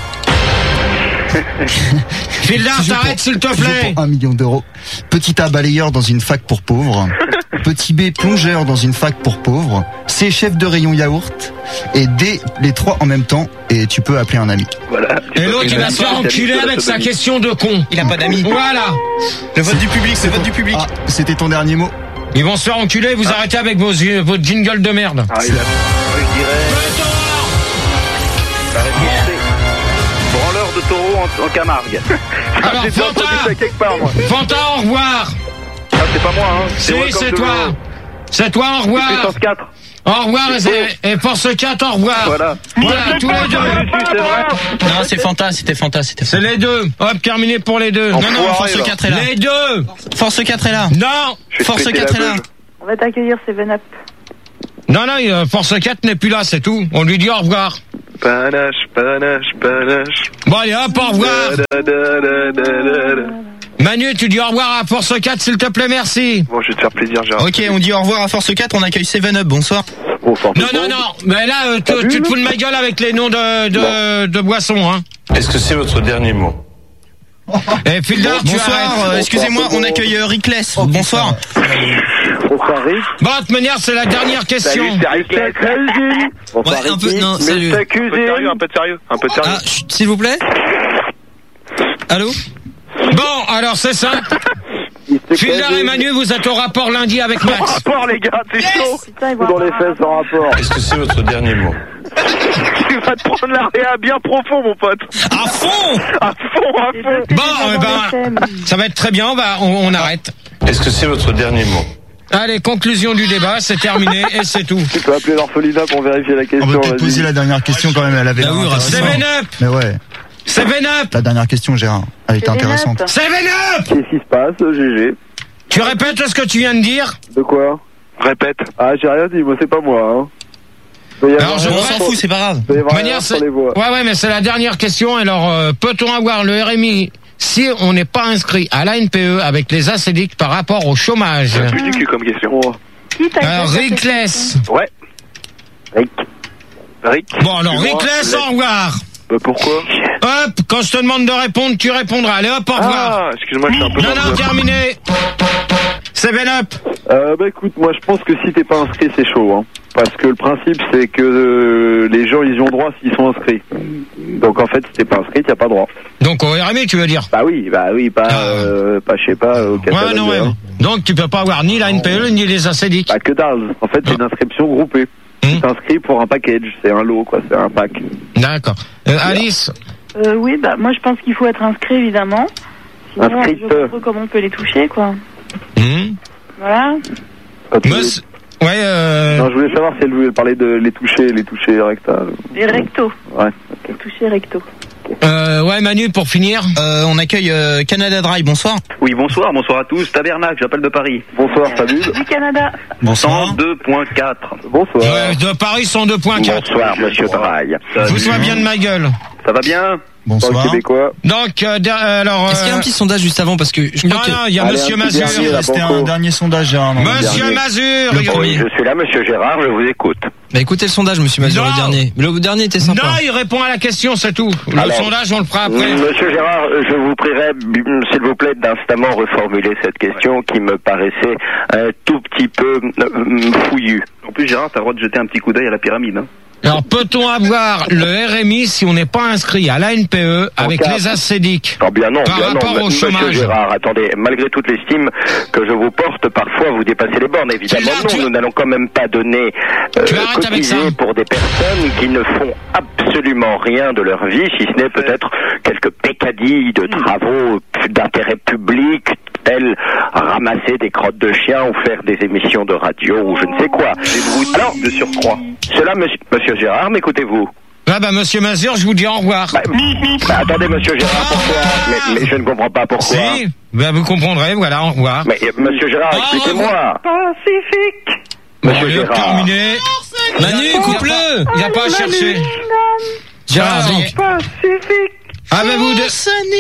Fildar, t'arrêtes s'il te plaît. Pour 1 million d'euros. Petit A, balayeur dans une fac pour pauvres. Petit B, plongeur dans une fac pour pauvres. C, chef de rayon yaourt. Et D, les 3 en même temps. Et tu peux appeler un ami. Voilà. Et l'autre, il va se faire enculer avec sa question de con. Il a pas d'amis. Voilà. Le vote du public, c'est le vote du public. Ah, c'était ton dernier mot? Ils vont se faire enculer, vous arrêtez avec vos jingles de merde. Ah, il a... je dirais... Branleur de taureaux en Camargue. Alors, J'ai déjà entendu ça quelque part, moi. Fanta, au revoir. Ah, c'est pas moi, hein. Si, Welcome c'est to toi. the- C'est toi, au revoir. Puissance 4. Au revoir, et Force 4, au revoir. Voilà. Voilà, tous les deux. C'est vrai. Non, c'est Fanta, c'était Fanta. C'est les deux. Hop, terminé pour les deux. Non, non, Enfoiré, Force là. 4 est là. Les deux. Force 4 est là. Non. Je vais Force te péter 4 est la là. beuge. On va t'accueillir, 7-Up. Non, Force 4 n'est plus là, c'est tout. On lui dit au revoir. Panache, panache, panache. Bon, allez, hop, au revoir. Da, da, da, da, da, da. Manu, tu dis au revoir à Force 4, s'il te plaît, merci. Bon, je vais te faire plaisir, Gérard. Ok, on dit au revoir à Force 4, on accueille 7-Up, bonsoir. Bonsoir. Non, mais là, tu te fous de ma gueule avec les noms de boissons, hein. Est-ce que c'est votre dernier mot? Et Fildar, tu Bonsoir, arrêtes. excusez-moi, on accueille Rickless. Bonsoir. Bonsoir Rick. Bon, de toute manière, c'est la dernière question. Salut, c'est Rick. Bonsoir Ouais, un peu, Ricky. non, salut. Un peu de sérieux, un peu de sérieux, un peu de sérieux. Ah, s'il vous plaît. Allô? Bon, alors c'est simple. Fildar et Manu, vous êtes au rapport lundi avec Max. Rapport, les gars, c'est chaud. Putain, ils Coup vont dans les fesses en rapport. Est-ce que c'est votre dernier mot? Tu vas te prendre la réa bien profond, mon pote. À fond. À fond, à fond. Bon, eh ben, ça va être très bien, on arrête. Est-ce que c'est votre dernier mot? Allez, conclusion du débat, c'est terminé et c'est tout. Tu peux appeler l'orphelinat pour vérifier la On question. peut peut-être vas-y. poser la dernière question quand même, elle avait Bah l'air oui, intéressante. 7-Up. Mais ouais, 7-Up. la dernière question, Gérard, elle était intéressante. 7-Up. Qu'est-ce qui se passe, GG? Tu répètes ce que tu viens de dire? De quoi? Répète. Ah, j'ai rien dit, moi c'est pas moi, hein. Doit y avoir Alors, je un On m'en erreur s'en sur- fout, c'est pas grave. doit y avoir De un manière, erreur sur c'est- les voix. Ouais, mais c'est la dernière question. Alors, peut-on avoir le RMI si on n'est pas inscrit à l'ANPE avec les ACDIC par rapport au chômage? C'est plus du cul comme question. Qui t'a Alors, fait cette Rickless. Ouais. Rick. Rick. Bon, alors, Excuse-moi. Rickless, au revoir. Bah, pourquoi? Hop, quand je te demande de répondre, tu répondras. Allez, hop, au revoir. Ah, excuse-moi, je suis un peu Non, dans non, le- terminé. 7-Up. Bah écoute, moi je pense que si t'es pas inscrit, c'est chaud, hein. Parce que le principe, c'est que les gens, ils y ont droit s'ils sont inscrits. Donc en fait, si t'es pas inscrit, t'as pas droit. Donc, au RMI, tu veux dire? Bah oui, pas, je sais pas, au Ouais, catalogue. non, ouais. hein. Donc, tu peux pas avoir ni l'ANPE, ni les ACDIC. Bah que dalle. En fait, c'est une inscription groupée. Tu t'inscris pour un package, c'est un lot, quoi, c'est un pack. D'accord. Alice? Oui, bah moi je pense qu'il faut être inscrit évidemment. Sinon, Inscrite. je vois pas trop comment on peut les toucher, quoi. Voilà. Ouais, Non, je voulais savoir si elle voulait parler de les toucher rectales. Les rectos. Ouais. Les toucher recto. Ouais, Manu, pour finir. On accueille Canada Dry, bonsoir. Oui, bonsoir à tous. Tabernacle, j'appelle de Paris. Bonsoir, salut. Du Canada. Bonsoir. 102.4. Bonsoir. De Paris, 102.4. Bonsoir, monsieur Draille. Vous soyez bien de ma gueule. Ça va bien? Bonsoir. Québécois. Donc, alors... Est-ce qu'il y a un petit sondage juste avant parce que je Non, crois que... non, il y a Monsieur Mazur. C'était un dernier sondage, Gérard. non, Monsieur dernier. Mazur. Le premier. Je suis là, monsieur Gérard, je vous écoute. Bah écoutez le sondage, monsieur Mazur, Non. le dernier. Mais le dernier était sympa. Non, il répond à la question, c'est tout. Le Alors, sondage, on le fera après. Monsieur Gérard, je vous prierai, s'il vous plaît, d'instamment reformuler cette question qui me paraissait un tout petit peu fouillue. En plus, Gérard, t'as le droit de jeter un petit coup d'œil à la pyramide. Hein. Alors, peut-on avoir le RMI si on n'est pas inscrit à l'ANPE avec cas. les ACDIC? Oh, bien non, Par bien non, rapport au monsieur chômage. Gérard, attendez, malgré toute l'estime que je vous porte, parfois vous dépassez les bornes. Évidemment, Gérard, non, nous n'allons quand même pas donner Tu arrêtes avec ça. cotiser pour des personnes qui ne font absolument rien de leur vie, si ce n'est peut-être quelques peccadilles de travaux d'intérêt public, tels ramasser des crottes de chiens ou faire des émissions de radio ou je ne sais quoi. Des broutes Alors, de surcroît. Cela, monsieur Gérard, m'écoutez-vous? Ah bah, monsieur Mazur, je vous dis au revoir. Attendez, monsieur Gérard, pourquoi mais je ne comprends pas pourquoi. Si, bah, vous comprendrez, voilà, au revoir. Mais monsieur Gérard, expliquez-moi. Pacifique. Monsieur Allez, Gérard. terminé. Manu, coupe-le. Il n'y a pas à chercher. Gérard, donc. Pacifique. Avez-vous de...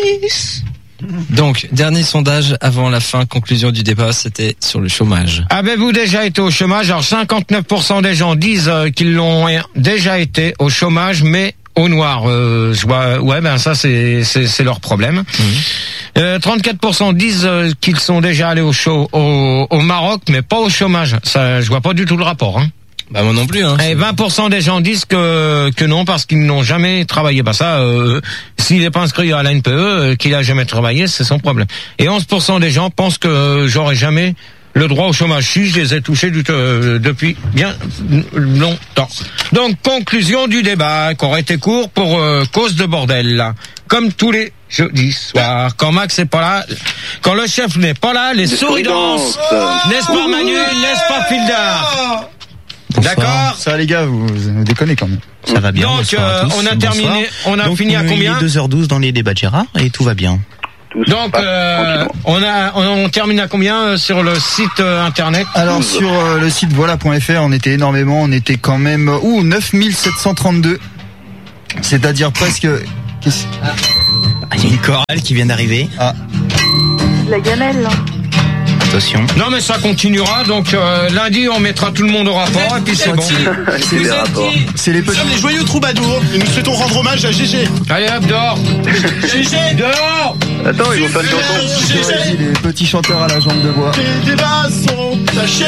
Donc, dernier sondage avant la fin, conclusion du débat, c'était sur le chômage. Avez-vous déjà été au chômage? Alors 59% des gens disent qu'ils l'ont déjà été au chômage, mais au noir. Je vois, ouais, ben ça c'est leur problème. 34% disent qu'ils sont déjà allés au Maroc, mais pas au chômage. Ça, je vois pas du tout le rapport. Hein. Bah moi non plus. Hein. Et 20% des gens disent que non parce qu'ils n'ont jamais travaillé. Bah ça, s'il n'est pas inscrit à l'ANPE, qu'il a jamais travaillé, c'est son problème. Et 11% des gens pensent que j'aurais jamais le droit au chômage. Si, je les ai touchés depuis bien longtemps. Donc, conclusion du débat, qui aurait été court pour cause de bordel. Comme tous les jeudis soirs, quand Max n'est pas là, quand le chef n'est pas là, les souris dansent. N'est-ce pas Manu, n'est-ce pas Fildar? D'accord. Ça les gars, vous déconnez quand même. Ça va bien. Donc on a terminé, on a fini à combien? Il est 2h12 dans les débats de Gérard et tout va bien. Donc on termine à combien sur le site internet? Alors sur le site voilà.fr, on était énormément, on était quand même 9732. C'est-à-dire presque il y a une chorale qui vient d'arriver. Ah. La gamelle, là. Attention. Non mais ça continuera, donc lundi on mettra tout le monde au rapport et puis c'est bon. C'est les rapports. C'est les petits. Nous sommes les joyeux troubadours et nous souhaitons rendre hommage à GG. Allez hop, dehors. GG, dehors. Attends, ils vont faire une chanson. Les petits chanteurs à la jambe de bois. Les débats sont tachés.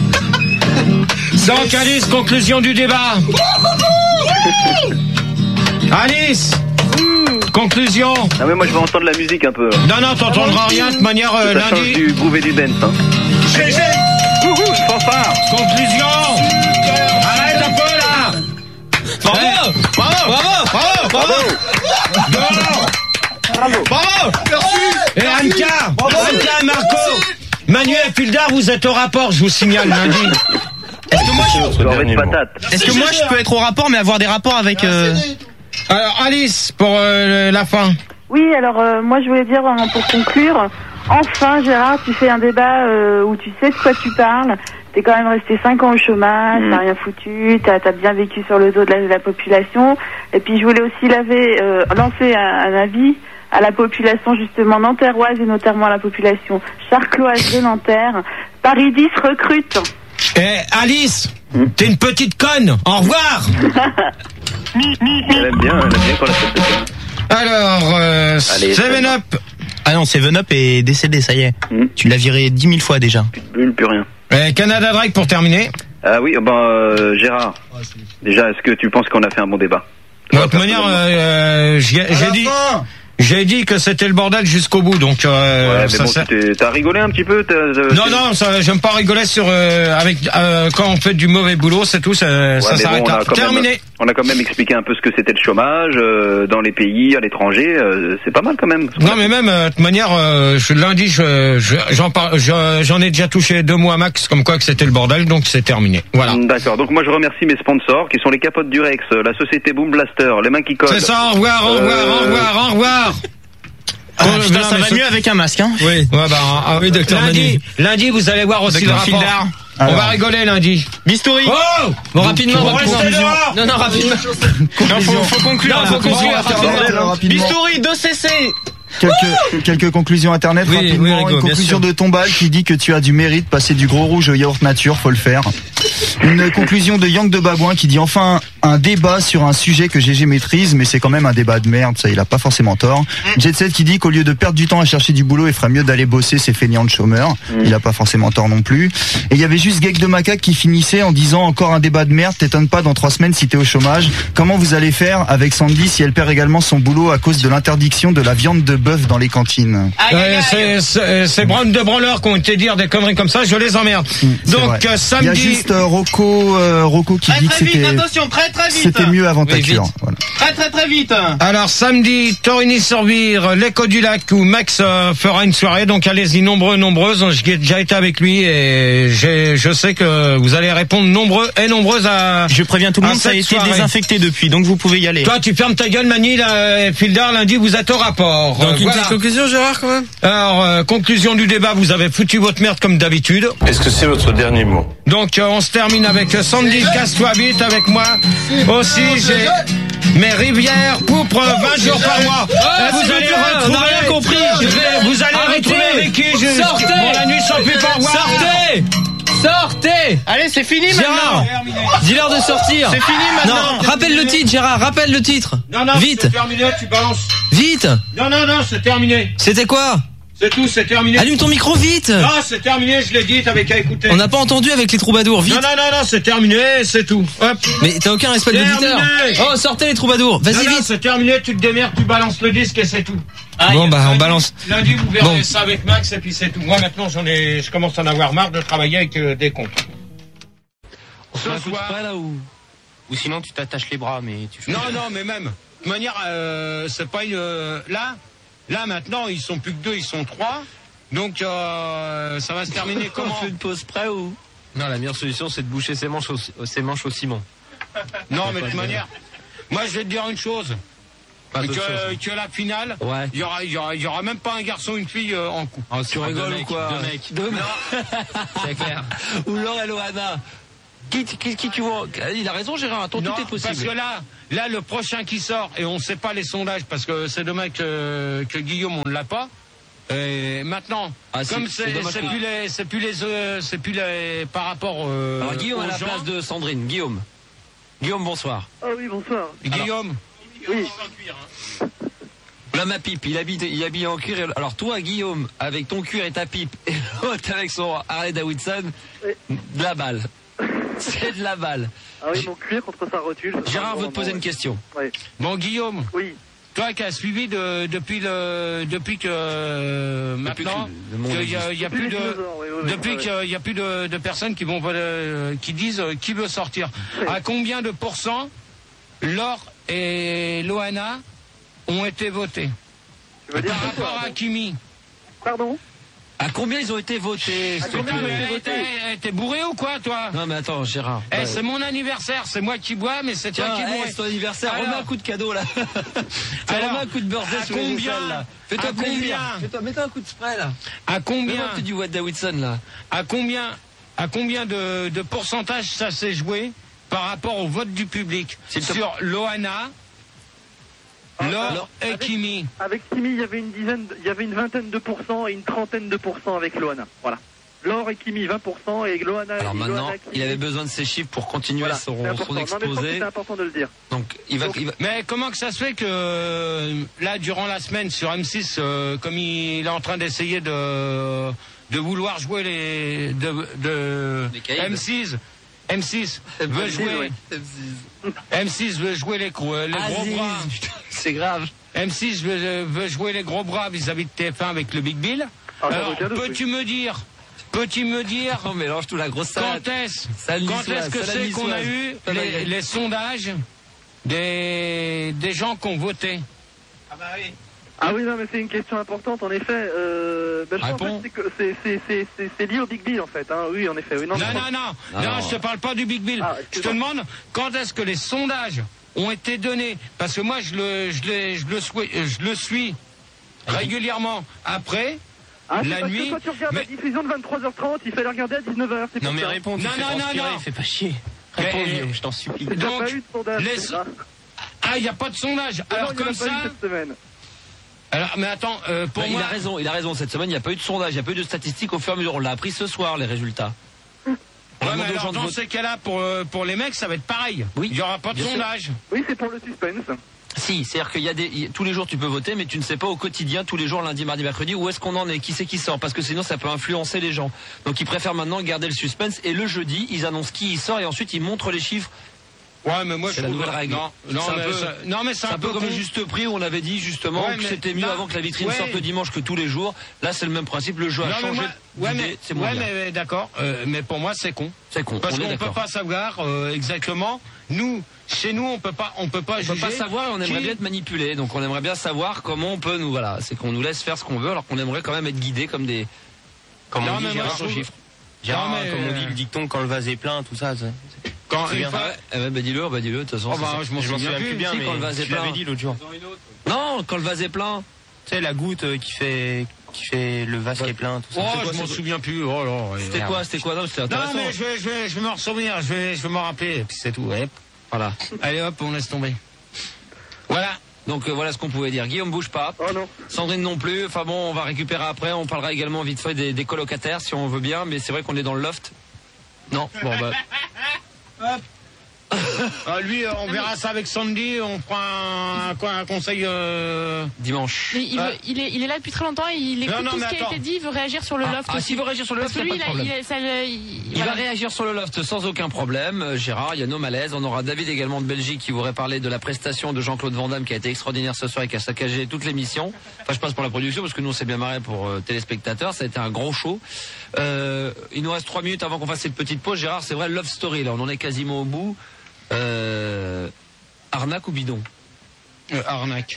Donc Alice, conclusion du débat. Alice, conclusion. Ah mais moi je vais entendre la musique un peu. Non, t'entendras rien de manière ça lundi. change du groove et du dance. Hein. GG. Fanfare. Conclusion. Arrête un peu là. Bravo. Bravo. Et Anka, et Marco, Manu et Fildar, vous êtes au rapport, je vous signale lundi. Est-ce que moi je peux être au rapport mais avoir des rapports avec Alors Alice, pour la fin. Oui, alors moi je voulais dire pour conclure, enfin Gérard, tu fais un débat où tu sais de quoi tu parles. T'es quand même resté 5 ans au chômage, t'as rien foutu, t'as bien vécu sur le dos de la population. Et puis je voulais aussi lancer un avis à la population justement nanterroise et notamment à la population charcloise de Nanterre. Paris 10 recrute. Eh Alice, t'es une petite conne. Au revoir. Elle aime bien quand la fête de Alors, 7-Up. Ah non, 7-Up est décédé, ça y est. Tu l'as viré 10 000 fois déjà. Plus rien. Canada Drake pour terminer. Ah oui, Gérard. Déjà, est-ce que tu penses qu'on a fait un bon débat? De toute manière, j'ai dit que c'était le bordel jusqu'au bout, donc ouais, mais bon, t'as rigolé un petit peu. Non, j'aime pas rigoler sur quand on fait du mauvais boulot, c'est tout. Ça s'arrête là. Terminé. On a quand même expliqué un peu ce que c'était le chômage dans les pays, à l'étranger. C'est pas mal quand même. Non, mais même de toute manière, lundi, j'en ai déjà touché 2 mois max, comme quoi que c'était le bordel, donc c'est terminé. Voilà. D'accord. Donc moi je remercie mes sponsors qui sont les capotes du Rex, la société Boom Blaster, les mains qui collent. C'est ça. Au revoir. Putain, ça va mieux avec un masque, hein. Oui. Ouais, oui, docteur Manu. Lundi, vous allez voir aussi le rapport. On va rigoler lundi. Bistouri. Oh! Bon, rapidement, Non, rapidement. Non, faut conclure. Rapidement. Bistouri, 2 CC. Quelques conclusions internet rapidement. Une conclusion de Tombal qui dit que tu as du mérite, passer du gros rouge au yaourt nature, faut le faire. Une conclusion de Yang de Babouin qui dit enfin un débat sur un sujet que GG maîtrise, mais c'est quand même un débat de merde, ça il a pas forcément tort. Jet Set qui dit qu'au lieu de perdre du temps à chercher du boulot, il ferait mieux d'aller bosser, c'est feignant de chômeur. Il a pas forcément tort non plus. Et il y avait juste Geek de Macaque qui finissait en disant encore un débat de merde, t'étonnes pas dans 3 semaines si t'es au chômage. Comment vous allez faire avec Sandy si elle perd également son boulot à cause de l'interdiction de la viande de bœuf dans les cantines? C'est Brown de branleurs qui ont été dire des conneries comme ça, je les emmerde. Donc samedi. Il y a juste Rocco qui dit que c'était mieux avant ta cure. Voilà. Très vite. Alors samedi, Torigny-sur-Vire, l'écho du lac où Max fera une soirée, donc allez-y nombreuses. J'ai déjà été avec lui et je sais que vous allez répondre nombreuses à. Je préviens tout le monde, ça a été désinfecté depuis, donc vous pouvez y aller. Toi, tu fermes ta gueule, Mani, Fildar, lundi, vous êtes au rapport. Donc une petite conclusion, Gérard, quand même. Alors, conclusion du débat, vous avez foutu votre merde comme d'habitude. Est-ce que c'est votre dernier mot? Donc, on se termine avec Sandy, casse-toi vite avec moi. Aussi, j'ai mes rivières pourpres 20 jours par mois. Vous allez retrouver. On a rien compris. Vous allez retrouver avec qui Sortez. Bon, la nuit sans plus par voir. Sortez. Allez, c'est fini Gérard, maintenant. dis-leur de sortir. C'est fini maintenant. Non, rappelle le titre, Gérard, rappelle le titre. Non, vite. C'est terminé, tu balances. Vite. Non, c'est terminé. C'était quoi? C'est tout, c'est terminé. Allume ton micro vite. Non, c'est terminé, je l'ai dit, t'avais qu'à écouter. On n'a pas entendu avec les troubadours, vite. Non, c'est terminé, c'est tout. Hop. Mais t'as aucun respect de l'auditeur. Oh, sortez les troubadours. Vas-y, vite. C'est terminé, tu te démerdes, tu balances le disque et c'est tout. Bon, bah, on balance. Lundi, vous verrez Bon. ça avec Max et puis c'est tout. Moi, maintenant, je commence à en avoir marre de travailler avec des cons. On fait un coup de spray, là, ou sinon tu t'attaches les bras, mais tu fais... Non, mais même. De toute manière, c'est pas une... Là, maintenant, ils sont plus que 2, ils sont 3. Donc, ça va se terminer comment? On fait une pause spray ou... Non, la meilleure solution, c'est de boucher ses manches au ciment. Non, mais de toute manière, moi, je vais te dire une chose. Que la finale, ouais. il y aura même pas un garçon, une fille en coup. Oh, tu rigoles ou quoi? Deux mecs. C'est clair. Ou Laure et Loana. Qui tu vois? Il a raison, Gérard. Attends, tout est possible. Parce que là, le prochain qui sort, et on sait pas les sondages, parce que c'est dommage que Guillaume, on ne l'a pas. Et maintenant, comme c'est plus les par rapport alors Guillaume aux à la gens. place de Sandrine. Guillaume, bonsoir. Ah oui, bonsoir. Guillaume. Oui. Là, ma pipe, il est habillé en cuir. Alors toi, Guillaume, avec ton cuir et ta pipe, et l'autre avec son Harley Davidson, de la balle. C'est de la balle. Ah oui, mon cuir contre sa rotule. Gérard veut te poser une question. Oui. Bon, Guillaume. Oui. Toi qui as suivi depuis que maintenant qu'il y a plus de depuis qu'il y a plus de personnes qui vont qui disent qui veut sortir. Oui. À combien de pourcents Laure et Loana ont été votés par rapport à Kimi? Pardon? À combien ils ont été votés? T'es bourré ou quoi, toi? Non, mais attends, Gérard. C'est mon anniversaire, c'est moi qui bois, mais c'est toi qui bois. C'est ton anniversaire, remets un coup de cadeau, là. Remets un coup de birthday sur les aisselles, là. Fais-toi plaisir. Mets-toi un coup de spray, là. À combien? Du Watt Davidson, là. À combien de pourcentage ça s'est joué par rapport au vote du public? Sur Loana, Laure et Kimi. Avec Kimi, il y avait une vingtaine de pourcents et une trentaine de pourcents avec Loana. Voilà. Laure et Kimi 20% et Loana. Alors maintenant, Loana, Kimi, il avait besoin de ces chiffres pour continuer son exposé. C'est important de le dire. Donc il va. Mais comment que ça se fait que là, durant la semaine sur M6, comme il est en train d'essayer de vouloir jouer les M6 veut jouer. M6 veut jouer les gros bras. C'est grave. M6 veut jouer les gros bras vis-à-vis de TF1 avec le Big Bill. Alors, peux-tu me dire on mélange tout la grosse salade. Quand est-ce que c'est qu'on a eu les sondages des gens qui ont voté? Ah bah oui. Ah oui, non, mais c'est une question importante, en effet. C'est lié au Big Bill, en fait. Hein. Oui, en effet. Oui, non, je te parle pas du Big Bill. Je te demande quand est-ce que les sondages ont été donnés, parce que moi je le suis régulièrement après. La nuit. Quand tu regardes la diffusion de 23h30, il fallait regarder à 19h. Non, mais réponds, non, fais pas chier. Réponds, Guillaume, je t'en supplie. Il n'y a pas eu de sondage. Il n'y a pas de sondage. Alors comme ça. Cette semaine. Alors, mais attends, pour moi. Il a raison. Cette semaine, il n'y a pas eu de sondage, il n'y a pas eu de statistiques au fur et à mesure. On l'a appris ce soir, les résultats. Ouais, mais alors, dans ces cas-là, pour les mecs, ça va être pareil. Oui. Il n'y aura pas de sondage. Oui, c'est pour le suspense. Si, c'est-à-dire qu'il tous les jours tu peux voter, mais tu ne sais pas au quotidien, tous les jours, lundi, mardi, mercredi, où est-ce qu'on en est, qui c'est qui sort, parce que sinon ça peut influencer les gens. Donc ils préfèrent maintenant garder le suspense, et le jeudi, ils annoncent qui y sort, et ensuite ils montrent les chiffres. Ouais, mais moi c'est la nouvelle règle. Non, mais c'est un peu comme le juste prix où on avait dit justement que c'était mieux avant que la vitrine sorte le dimanche que tous les jours. Là, c'est le même principe, le jeu a changé. C'est moins bien. Mais d'accord, mais pour moi c'est con. C'est con. Parce qu'on peut pas savoir exactement. Chez nous, on peut pas juger. On peut pas savoir, on aimerait bien être manipulé. Donc on aimerait bien savoir comment on peut c'est qu'on nous laisse faire ce qu'on veut, alors qu'on aimerait quand même être guidé comme des. Comme on dit Gérard sur chiffre. Gérard, comme on dit le dicton, quand le vase est plein, tout ça. Quand dis-le, de toute façon. Je m'en souviens plus bien, mais quand le vase est plein. Tu l'avais dit l'autre jour. Non, quand le vase est plein. Tu sais, la goutte qui fait le vase qui est plein, tout ça. Oh, je m'en souviens plus. Oh là. C'était quoi? Non, c'était intéressant. Non, mais je vais m'en souvenir, je vais m'en rappeler, et puis c'est tout. Ouais. Voilà. Allez hop, on laisse tomber. Voilà. Donc voilà ce qu'on pouvait dire. Guillaume bouge pas. Oh non. Sandrine non plus. Enfin bon, on va récupérer après. On parlera également vite fait des colocataires si on veut bien, mais c'est vrai qu'on est dans le loft. Non. Bon bah. Hop. Lui, on verra ça avec Sandy. On fera un conseil dimanche. Mais il est là depuis très longtemps. Il écoute tout ce qui a été dit. Il veut réagir sur le loft. S'il veut réagir sur le loft, il va réagir sur le loft sans aucun problème. Gérard, il y a nos malaises. On aura David également de Belgique qui voudrait parler de la prestation de Jean-Claude Van Damme qui a été extraordinaire ce soir et qui a saccagé toute l'émission. Enfin, je passe pour la production parce que nous on s'est bien marré pour téléspectateurs. Ça a été un gros show. Il nous reste 3 minutes avant qu'on fasse cette petite pause. Gérard, c'est vrai, Love Story, là, on en est quasiment au bout. Arnaque ou bidon? Arnaque.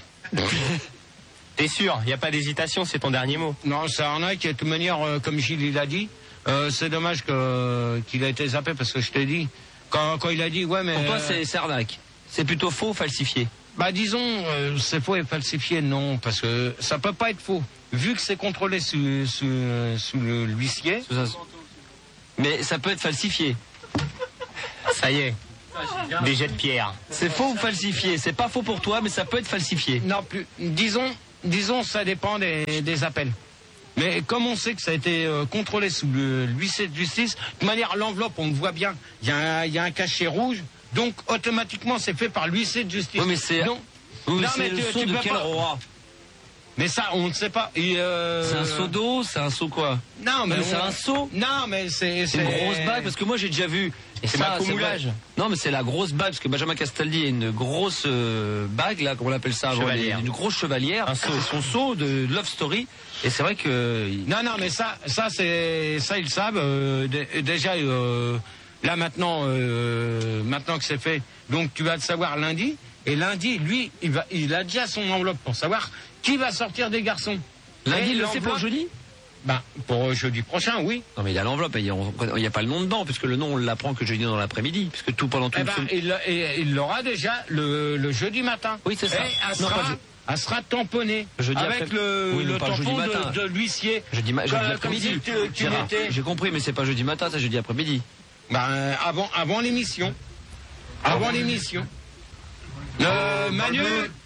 T'es sûr? Il n'y a pas d'hésitation, c'est ton dernier mot. Non, c'est arnaque. Et de toute manière, comme Gilles l'a dit, c'est dommage qu'il a été zappé parce que je t'ai dit, quand il a dit, ouais, mais. Pour toi, c'est arnaque. C'est plutôt faux ou falsifié? Bah, disons, c'est faux et falsifié, non, parce que ça peut pas être faux. Vu que c'est contrôlé sous l'huissier. Mais ça peut être falsifié. Ça y est. Des jets de pierre. C'est faux ou falsifié? C'est pas faux pour toi, mais ça peut être falsifié. Non, plus. Disons, ça dépend des appels. Mais comme on sait que ça a été contrôlé sous l'huissier de justice, de toute manière, l'enveloppe, on le voit bien. Il y a un cachet rouge, donc automatiquement, c'est fait par l'huissier de justice. Oui, mais c'est. Non, mais le seau de quel roi? Mais ça, on ne sait pas. C'est un seau d'eau, c'est un seau quoi? Non, mais c'est un seau. Non, mais c'est une grosse bague parce que moi j'ai déjà vu. Et c'est ma moulage. Non, mais c'est la grosse bague parce que Benjamin Castaldi a une grosse bague là, comment on appelle ça? Une grosse chevalière. C'est son seau de Love Story. Et c'est vrai que. Non, mais ça ils le savent. Déjà là maintenant que c'est fait. Donc tu vas le savoir lundi. Et lundi, lui, il a déjà son enveloppe pour savoir qui va sortir des garçons. Lundi, il le fait pour jeudi? Bah, pour jeudi prochain, oui. Non, mais il a l'enveloppe, il n'y a pas le nom dedans, puisque le nom, on l'apprend que jeudi dans l'après-midi, puisque pendant tout il l'aura déjà le jeudi matin. Oui, c'est ça. Elle sera tamponnée avec le tampon de l'huissier. Jeudi après-midi. J'ai compris, mais c'est pas jeudi matin, c'est jeudi après-midi. Bah, avant l'émission. Avant l'émission. Manu.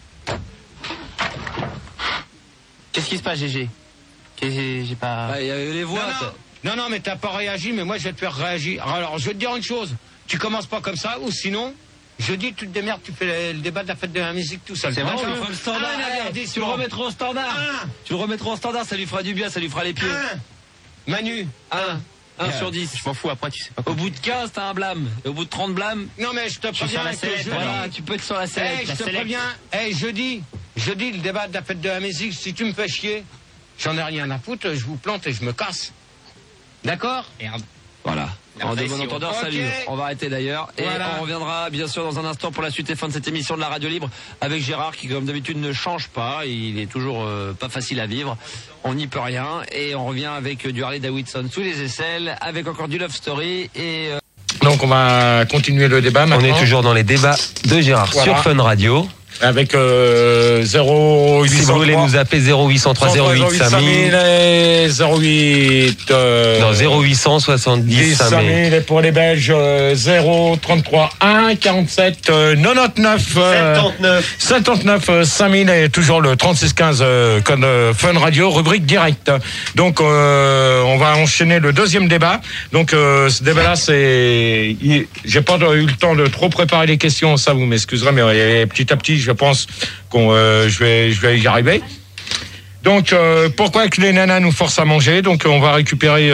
Qu'est-ce qui se passe, GG? J'ai pas. Il y avait les voix. Non, mais t'as pas réagi, mais moi je vais te faire réagir. Alors, je vais te dire une chose. Tu commences pas comme ça, ou sinon, je dis, tu te démerdes, tu fais le débat de la fête de la musique tout seul. C'est vrai, tu le standard. Tu le remettras au standard. Tu le remettras au standard, ça lui fera du bien, ça lui fera les pieds. Manu. 1 sur 10. Je m'en fous, après tu sais pas. Au bout de 15, t'as un blâme. Et au bout de 30 blâmes. Non, mais je te préviens. Voilà, tu peux être sur la sellette. Je te préviens. Jeudi, le débat de la fête de la musique, si tu me fais chier, j'en ai rien à foutre, je vous plante et je me casse. D'accord? Merde. Voilà. En de bon entendeur, salut. On va arrêter d'ailleurs. Et on reviendra bien sûr dans un instant pour la suite et fin de cette émission de la radio libre avec Gérard qui comme d'habitude ne change pas. Il est toujours pas facile à vivre. On n'y peut rien. Et on revient avec du Harley Davidson sous les aisselles, avec encore du Love Story et... Donc on va continuer le débat maintenant. On est toujours dans les débats de Gérard sur Fun Radio. Avec 0803. Si vous voulez nous appeler 0803 08 5000 et 08 non 0870 5000 et pour les Belges 033 1 47 99 79 5000 et toujours le 3615 code Fun Radio rubrique direct. Donc on va enchaîner le deuxième débat. Donc ce débat là j'ai pas eu le temps de trop préparer les questions, ça vous m'excuserez, mais petit à petit je pense je vais y arriver. Donc pourquoi que les nanas nous forcent à manger? Donc on va récupérer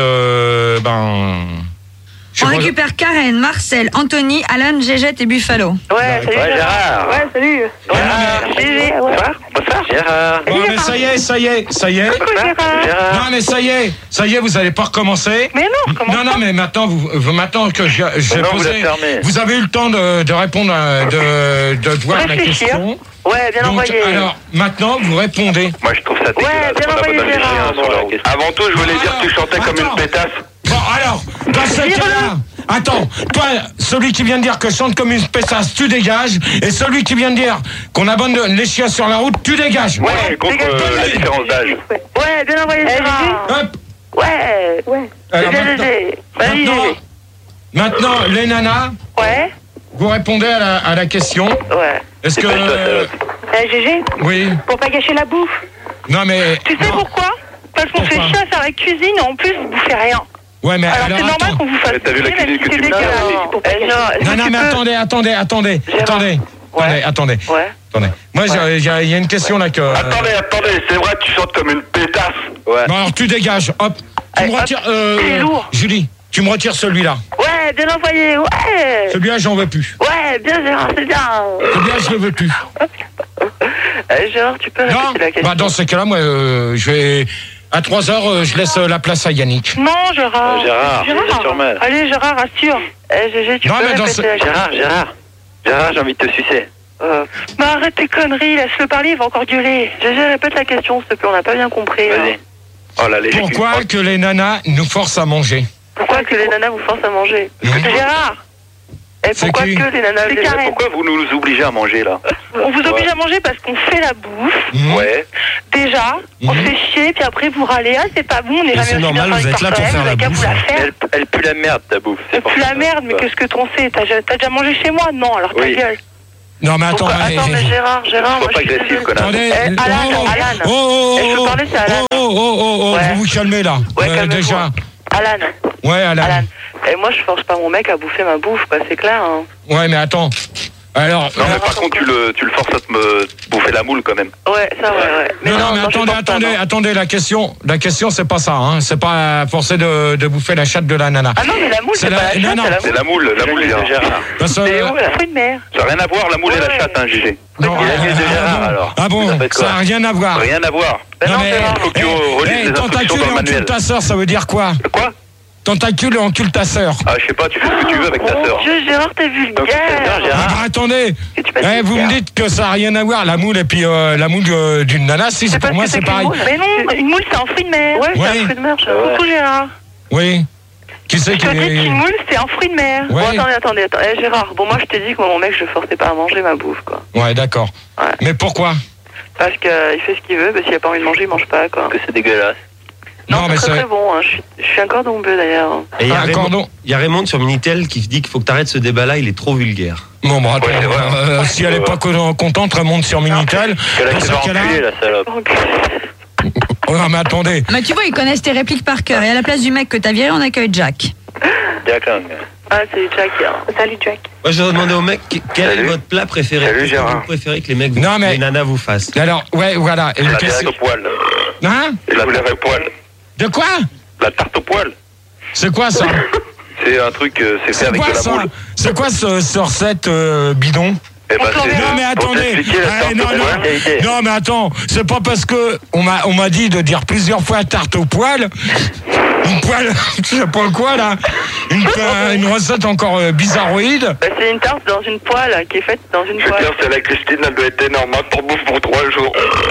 on récupère Karen, Marcel, Anthony, Alan, Gégette et Buffalo. Ouais, salut Gérard. Ouais, salut. Bonsoir, Gérard. Bon, mais ça y est. Non, mais ça y est, vous allez pas recommencer. Mais non, comment Non, mais maintenant, maintenant que j'ai posé, vous avez eu le temps de répondre, de voir la question. Ouais, bien envoyé. Alors, maintenant, vous répondez. Moi, je trouve ça dégueulasse. Ouais, bien envoyé, Gérard. Avant tout, je voulais dire que tu chantais comme une pétasse. Bon, alors, dans ce cas-là, attends, toi, celui qui vient de dire que je chante comme une pétasse, tu dégages, et celui qui vient de dire qu'on abandonne les chiens sur la route, tu dégages. Ouais, je suis contre la différence d'âge. Ouais, bien envoyé, Gérard. Hop. Ouais. Alors, maintenant, les nanas. Ouais. Vous répondez à la question. Ouais. Est-ce que... Gégé. Oui. Pour pas gâcher la bouffe. Non, mais... Tu sais pourquoi? Parce qu'on fait chier à faire la cuisine et en plus vous bouffez rien. Ouais, mais alors alors c'est normal attends. qu'on vous fasse T'as vu la bouger, cuisine même que si tu c'est me dégueulasse. Non, mais attendez. Moi, il y a une question là que... Attendez, c'est vrai que tu chantes comme une pétasse. Ouais. Bon, alors tu dégages, hop. Tu me retires... c'est lourd. Julie, tu me retires celui-là. Ouais, bien envoyé, ouais. Celui-là, j'en veux plus. Ouais, bien Gérard, c'est bien. Celui-là, je le veux plus. Gérard, tu peux Non, répéter la question. bah dans ces cas-là, moi, je vais... À 3h, je laisse la place à Yannick. Non, Gérard. Gérard, sûrement. Allez, Gérard, rassure. GG, tu Non, peux mais dans répéter ce- la question. Gérard, j'ai envie de te sucer. Mais arrête tes conneries, laisse-le parler, il va encore gueuler. GG, répète la question, s'il te plaît, on n'a pas bien compris. Vas-y. Oh là, les Pourquoi que les nanas nous forcent à manger? Pourquoi que les nanas vous forcent à manger Mmh. Gérard et pourquoi qui que les nanas... C'est Karen. Pourquoi vous nous obligez à manger là? On vous oblige à manger parce qu'on fait la bouffe. Ouais. Déjà, on se fait chier, puis après vous râlez, ah c'est pas bon, on est jamais c'est aussi normal, bien vous êtes là pour faire la vous bouffe. la faire. Elle pue la merde ta bouffe. Elle pue la merde, mais qu'est-ce que t'en sais? T'as déjà mangé chez moi? Non, alors ta Oui. gueule. Non, mais attends, Attends, mais Gérard, moi Sois pas je suis agressif, désolée. connard. Attendez. Alan. Oh, Et je veux parler, c'est Alan. vous vous calmez là. Ouais, calmez-vous. Déjà. Alan. Ouais, Alan. Et moi je force pas mon mec à bouffer ma bouffe, quoi, c'est clair. Hein. Ouais, mais attends. Alors. Non, mais par contre, tu le forces à te me bouffer la moule quand même. Ouais, ça, ouais. Non, mais attendez, la question, c'est pas ça, hein. C'est pas forcer de bouffer la chatte de la nana. Ah non, mais la moule, c'est pas la chatte, non, C'est la moule de Gérard. Parce que- C'est où la fruit de mer? Ça n'a rien à voir, la moule et la chatte, hein, GG. Non, Il a de Gérard alors. Ah bon, ça n'a rien à voir. Rien à voir. Non, mais, faut que tu relises les instructions tentacule dans le et encule manuel. ta sœur, ça veut dire quoi? Quoi? Tentacule et encule ta sœur. Ah, je sais pas, tu fais ce que tu veux avec ta sœur. Dieu, Gérard, t'es vulgaire. Ah, bah, attendez, vous me dites que ça n'a rien à voir, la moule et puis la moule d'une nana, si c'est pour moi c'est pareil. Mais non, une moule c'est un fruit de mer. Ouais, c'est un fruit de mer. Coucou Gérard. Oui. Qui c'est Je qui te dis qu'une moule c'est un fruit de mer. Ouais. Bon, attendez. Gérard, bon moi je t'ai dit que mon mec je le forçais pas à manger ma bouffe quoi. Ouais, d'accord. Mais pourquoi? Parce qu'il fait ce qu'il veut, parce qu'il a pas envie de manger, il mange pas quoi. Que c'est dégueulasse. Non, mais c'est très bon, hein. Je suis un cordon bleu d'ailleurs. Et il y a Raymond sur Minitel qui dit qu'il faut que tu arrêtes ce débat-là, il est trop vulgaire. Bon, bah, attends, si elle est pas contente, remonte sur Minitel. Dans ce cas-là. la salope. Oh, non, mais attendez. Mais tu vois, ils connaissent tes répliques par cœur. Et à la place du mec que t'as viré, on accueille Jack. Jack Lang. Ah, c'est Jack. Salut Jack. Moi, je vais demander au mec quel est votre plat préféré. Salut, Qu'est-ce que Gérard. vous préférez que les mecs, Non, mais- les nanas vous fassent. Alors, ouais, voilà. Et La une tarte question- au poil. Hein? La tarte au poil. De quoi? La tarte au poil. C'est quoi ça? C'est un truc, c'est fait C'est avec quoi de la ça? moule. C'est quoi ce recette bidon? Eh ben, c'est Non mais pour attendez, t'expliquer la tarte au poil. non mais attends, c'est pas parce que on m'a dit de dire plusieurs fois tarte au poil, une poêle, je sais pas quoi là, une recette encore bizarroïde. Bah, c'est une tarte dans une poêle qui est faite dans une poêle. Putain, c'est la Christine, elle doit être énorme, hein, pour bouffe pour 3 jours.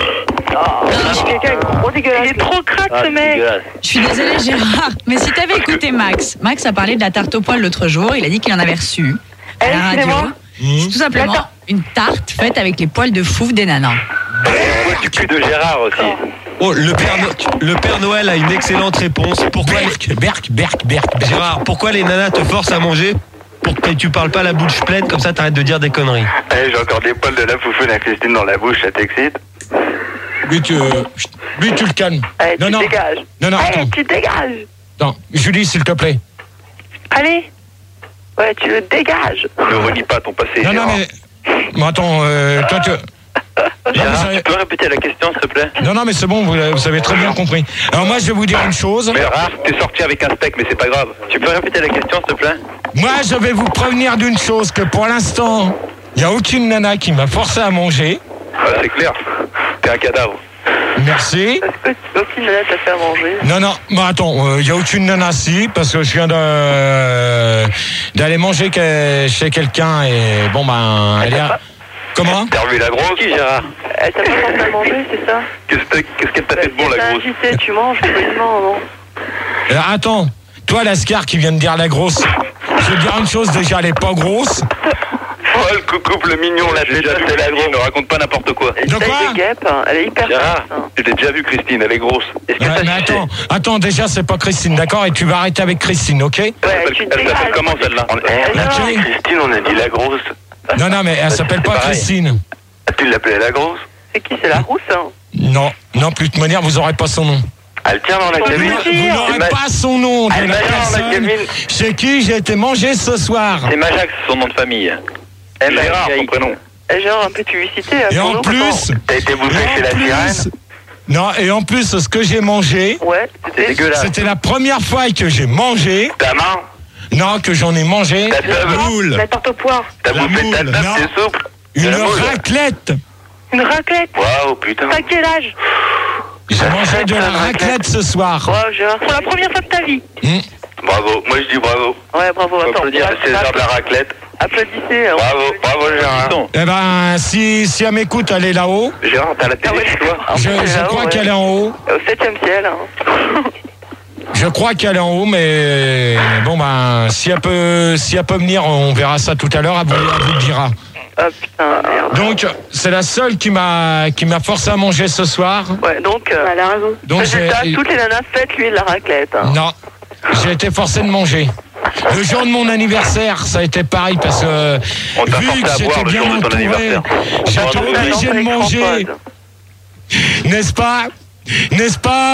Il est trop crade ce mec. Je suis désolée Gérard, mais si t'avais écouté Max a parlé de la tarte au poil l'autre jour, il a dit qu'il en avait reçu à la radio. C'est tout simplement une tarte faite avec les poils de fouf des nanas. Du cul de Gérard aussi. Oh, le Père Noël a une excellente réponse. Pourquoi Berk. Gérard, pourquoi les nanas te forcent à manger pour que tu parles pas la bouche pleine, comme ça t'arrêtes de dire des conneries? Eh, j'ai encore des poils de la foufoune à Christine dans la bouche, ça t'excite? Lui tu le calmes. Allez, tu Non. dégages. Non, Allez, attends. tu dégages. Non, Julie, s'il te plaît. Allez. Ouais, tu le dégages. Ne relie pas ton passé, Non, Gérard. mais attends, toi tu... Gérard, tu peux répéter la question, s'il te plaît? Non, mais c'est bon, vous avez très bien compris. Alors moi, je vais vous dire une chose. Mais Gérard, t'es sorti avec un steak, mais c'est pas grave. Tu peux répéter la question, s'il te plaît? Moi, je vais vous prévenir d'une chose, que pour l'instant, il n'y a aucune nana qui m'a forcé à manger. C'est clair. T'es un cadavre. Merci. Est-ce que aucune nana t'a fait à manger? Non, bah attends, il n'y a aucune nana si, parce que je viens d'aller manger chez quelqu'un et bon, ben, elle est... Comment? T'as revu la grosse? Qui, Gérard? Elle t'a pas forcé à manger, c'est ça? Qu'est-ce qu'elle t'a fait de bon, la T'as grosse? invité, tu manges, poliment, non? Alors, attends, toi, Lascar qui vient de dire la grosse, je vais te dire une chose, déjà, elle est pas grosse. Oh, le couple mignon, la J'ai déjà vu c'est la Christine, grosse. ne raconte pas n'importe quoi. De quoi? Elle est guêpe, hein. Elle est hyper Gérard, forte, hein. je l'ai déjà vu, Christine, elle est grosse. Est-ce que Ouais, t'as mais sucé? attends, déjà, c'est pas Christine, d'accord? Et tu vas arrêter avec Christine, ok? Ouais, tu Elle s'appelle dégages. comment, celle-là? Laquelle? Christine, on a dit la grosse. Non, mais elle s'appelle pas pareil. Christine. Ah, tu l'appelais la grosse? C'est qui? C'est la rousse, hein? Non, plus de toute manière, vous aurez pas son nom. Elle tient dans la cabine. Vous n'aurez pas son nom de Elle la va dans la personne cabine. chez qui j'ai été mangé ce soir. C'est Majax, son nom de famille. Gérard, son prénom. Gérard, un peu de publicité. Et en plus, T'as été bouffé chez la sirène. non, et en plus, ce que j'ai mangé, ouais, c'était la première fois que j'ai mangé. Ta main? Non, que j'en ai mangé. La moule. La tarte au poire. T'as bouffé ta table, c'est souple. Une raclette. Une raclette. Waouh, putain. T'as quel âge? J'ai mangé de la raclette ce soir. Wow, Gérard, pour la première fois de ta vie. Bravo, moi je dis bravo. Ouais, bravo. Faut applaudir à César de la raclette. Applaudissez. Bravo Gérard. Eh ben, si elle m'écoute, elle est là-haut. Gérard, t'as la télé chez toi? Je crois qu'elle est en haut. Au 7e ciel. Hein. Je crois qu'elle est en haut, mais bon ben, si elle peut venir, on verra ça tout à l'heure. Elle vous le dira. Ah putain, merde. Donc, c'est la seule qui m'a forcé à manger ce soir. Ouais, donc. Elle a raison. Donc, résultat, toutes les nanas, faites-lui de la raclette. Hein. Non, j'ai été forcé de manger. Le jour de mon anniversaire, ça a été pareil parce que vu que j'étais bien entouré, j'étais obligé de manger. N'est-ce pas?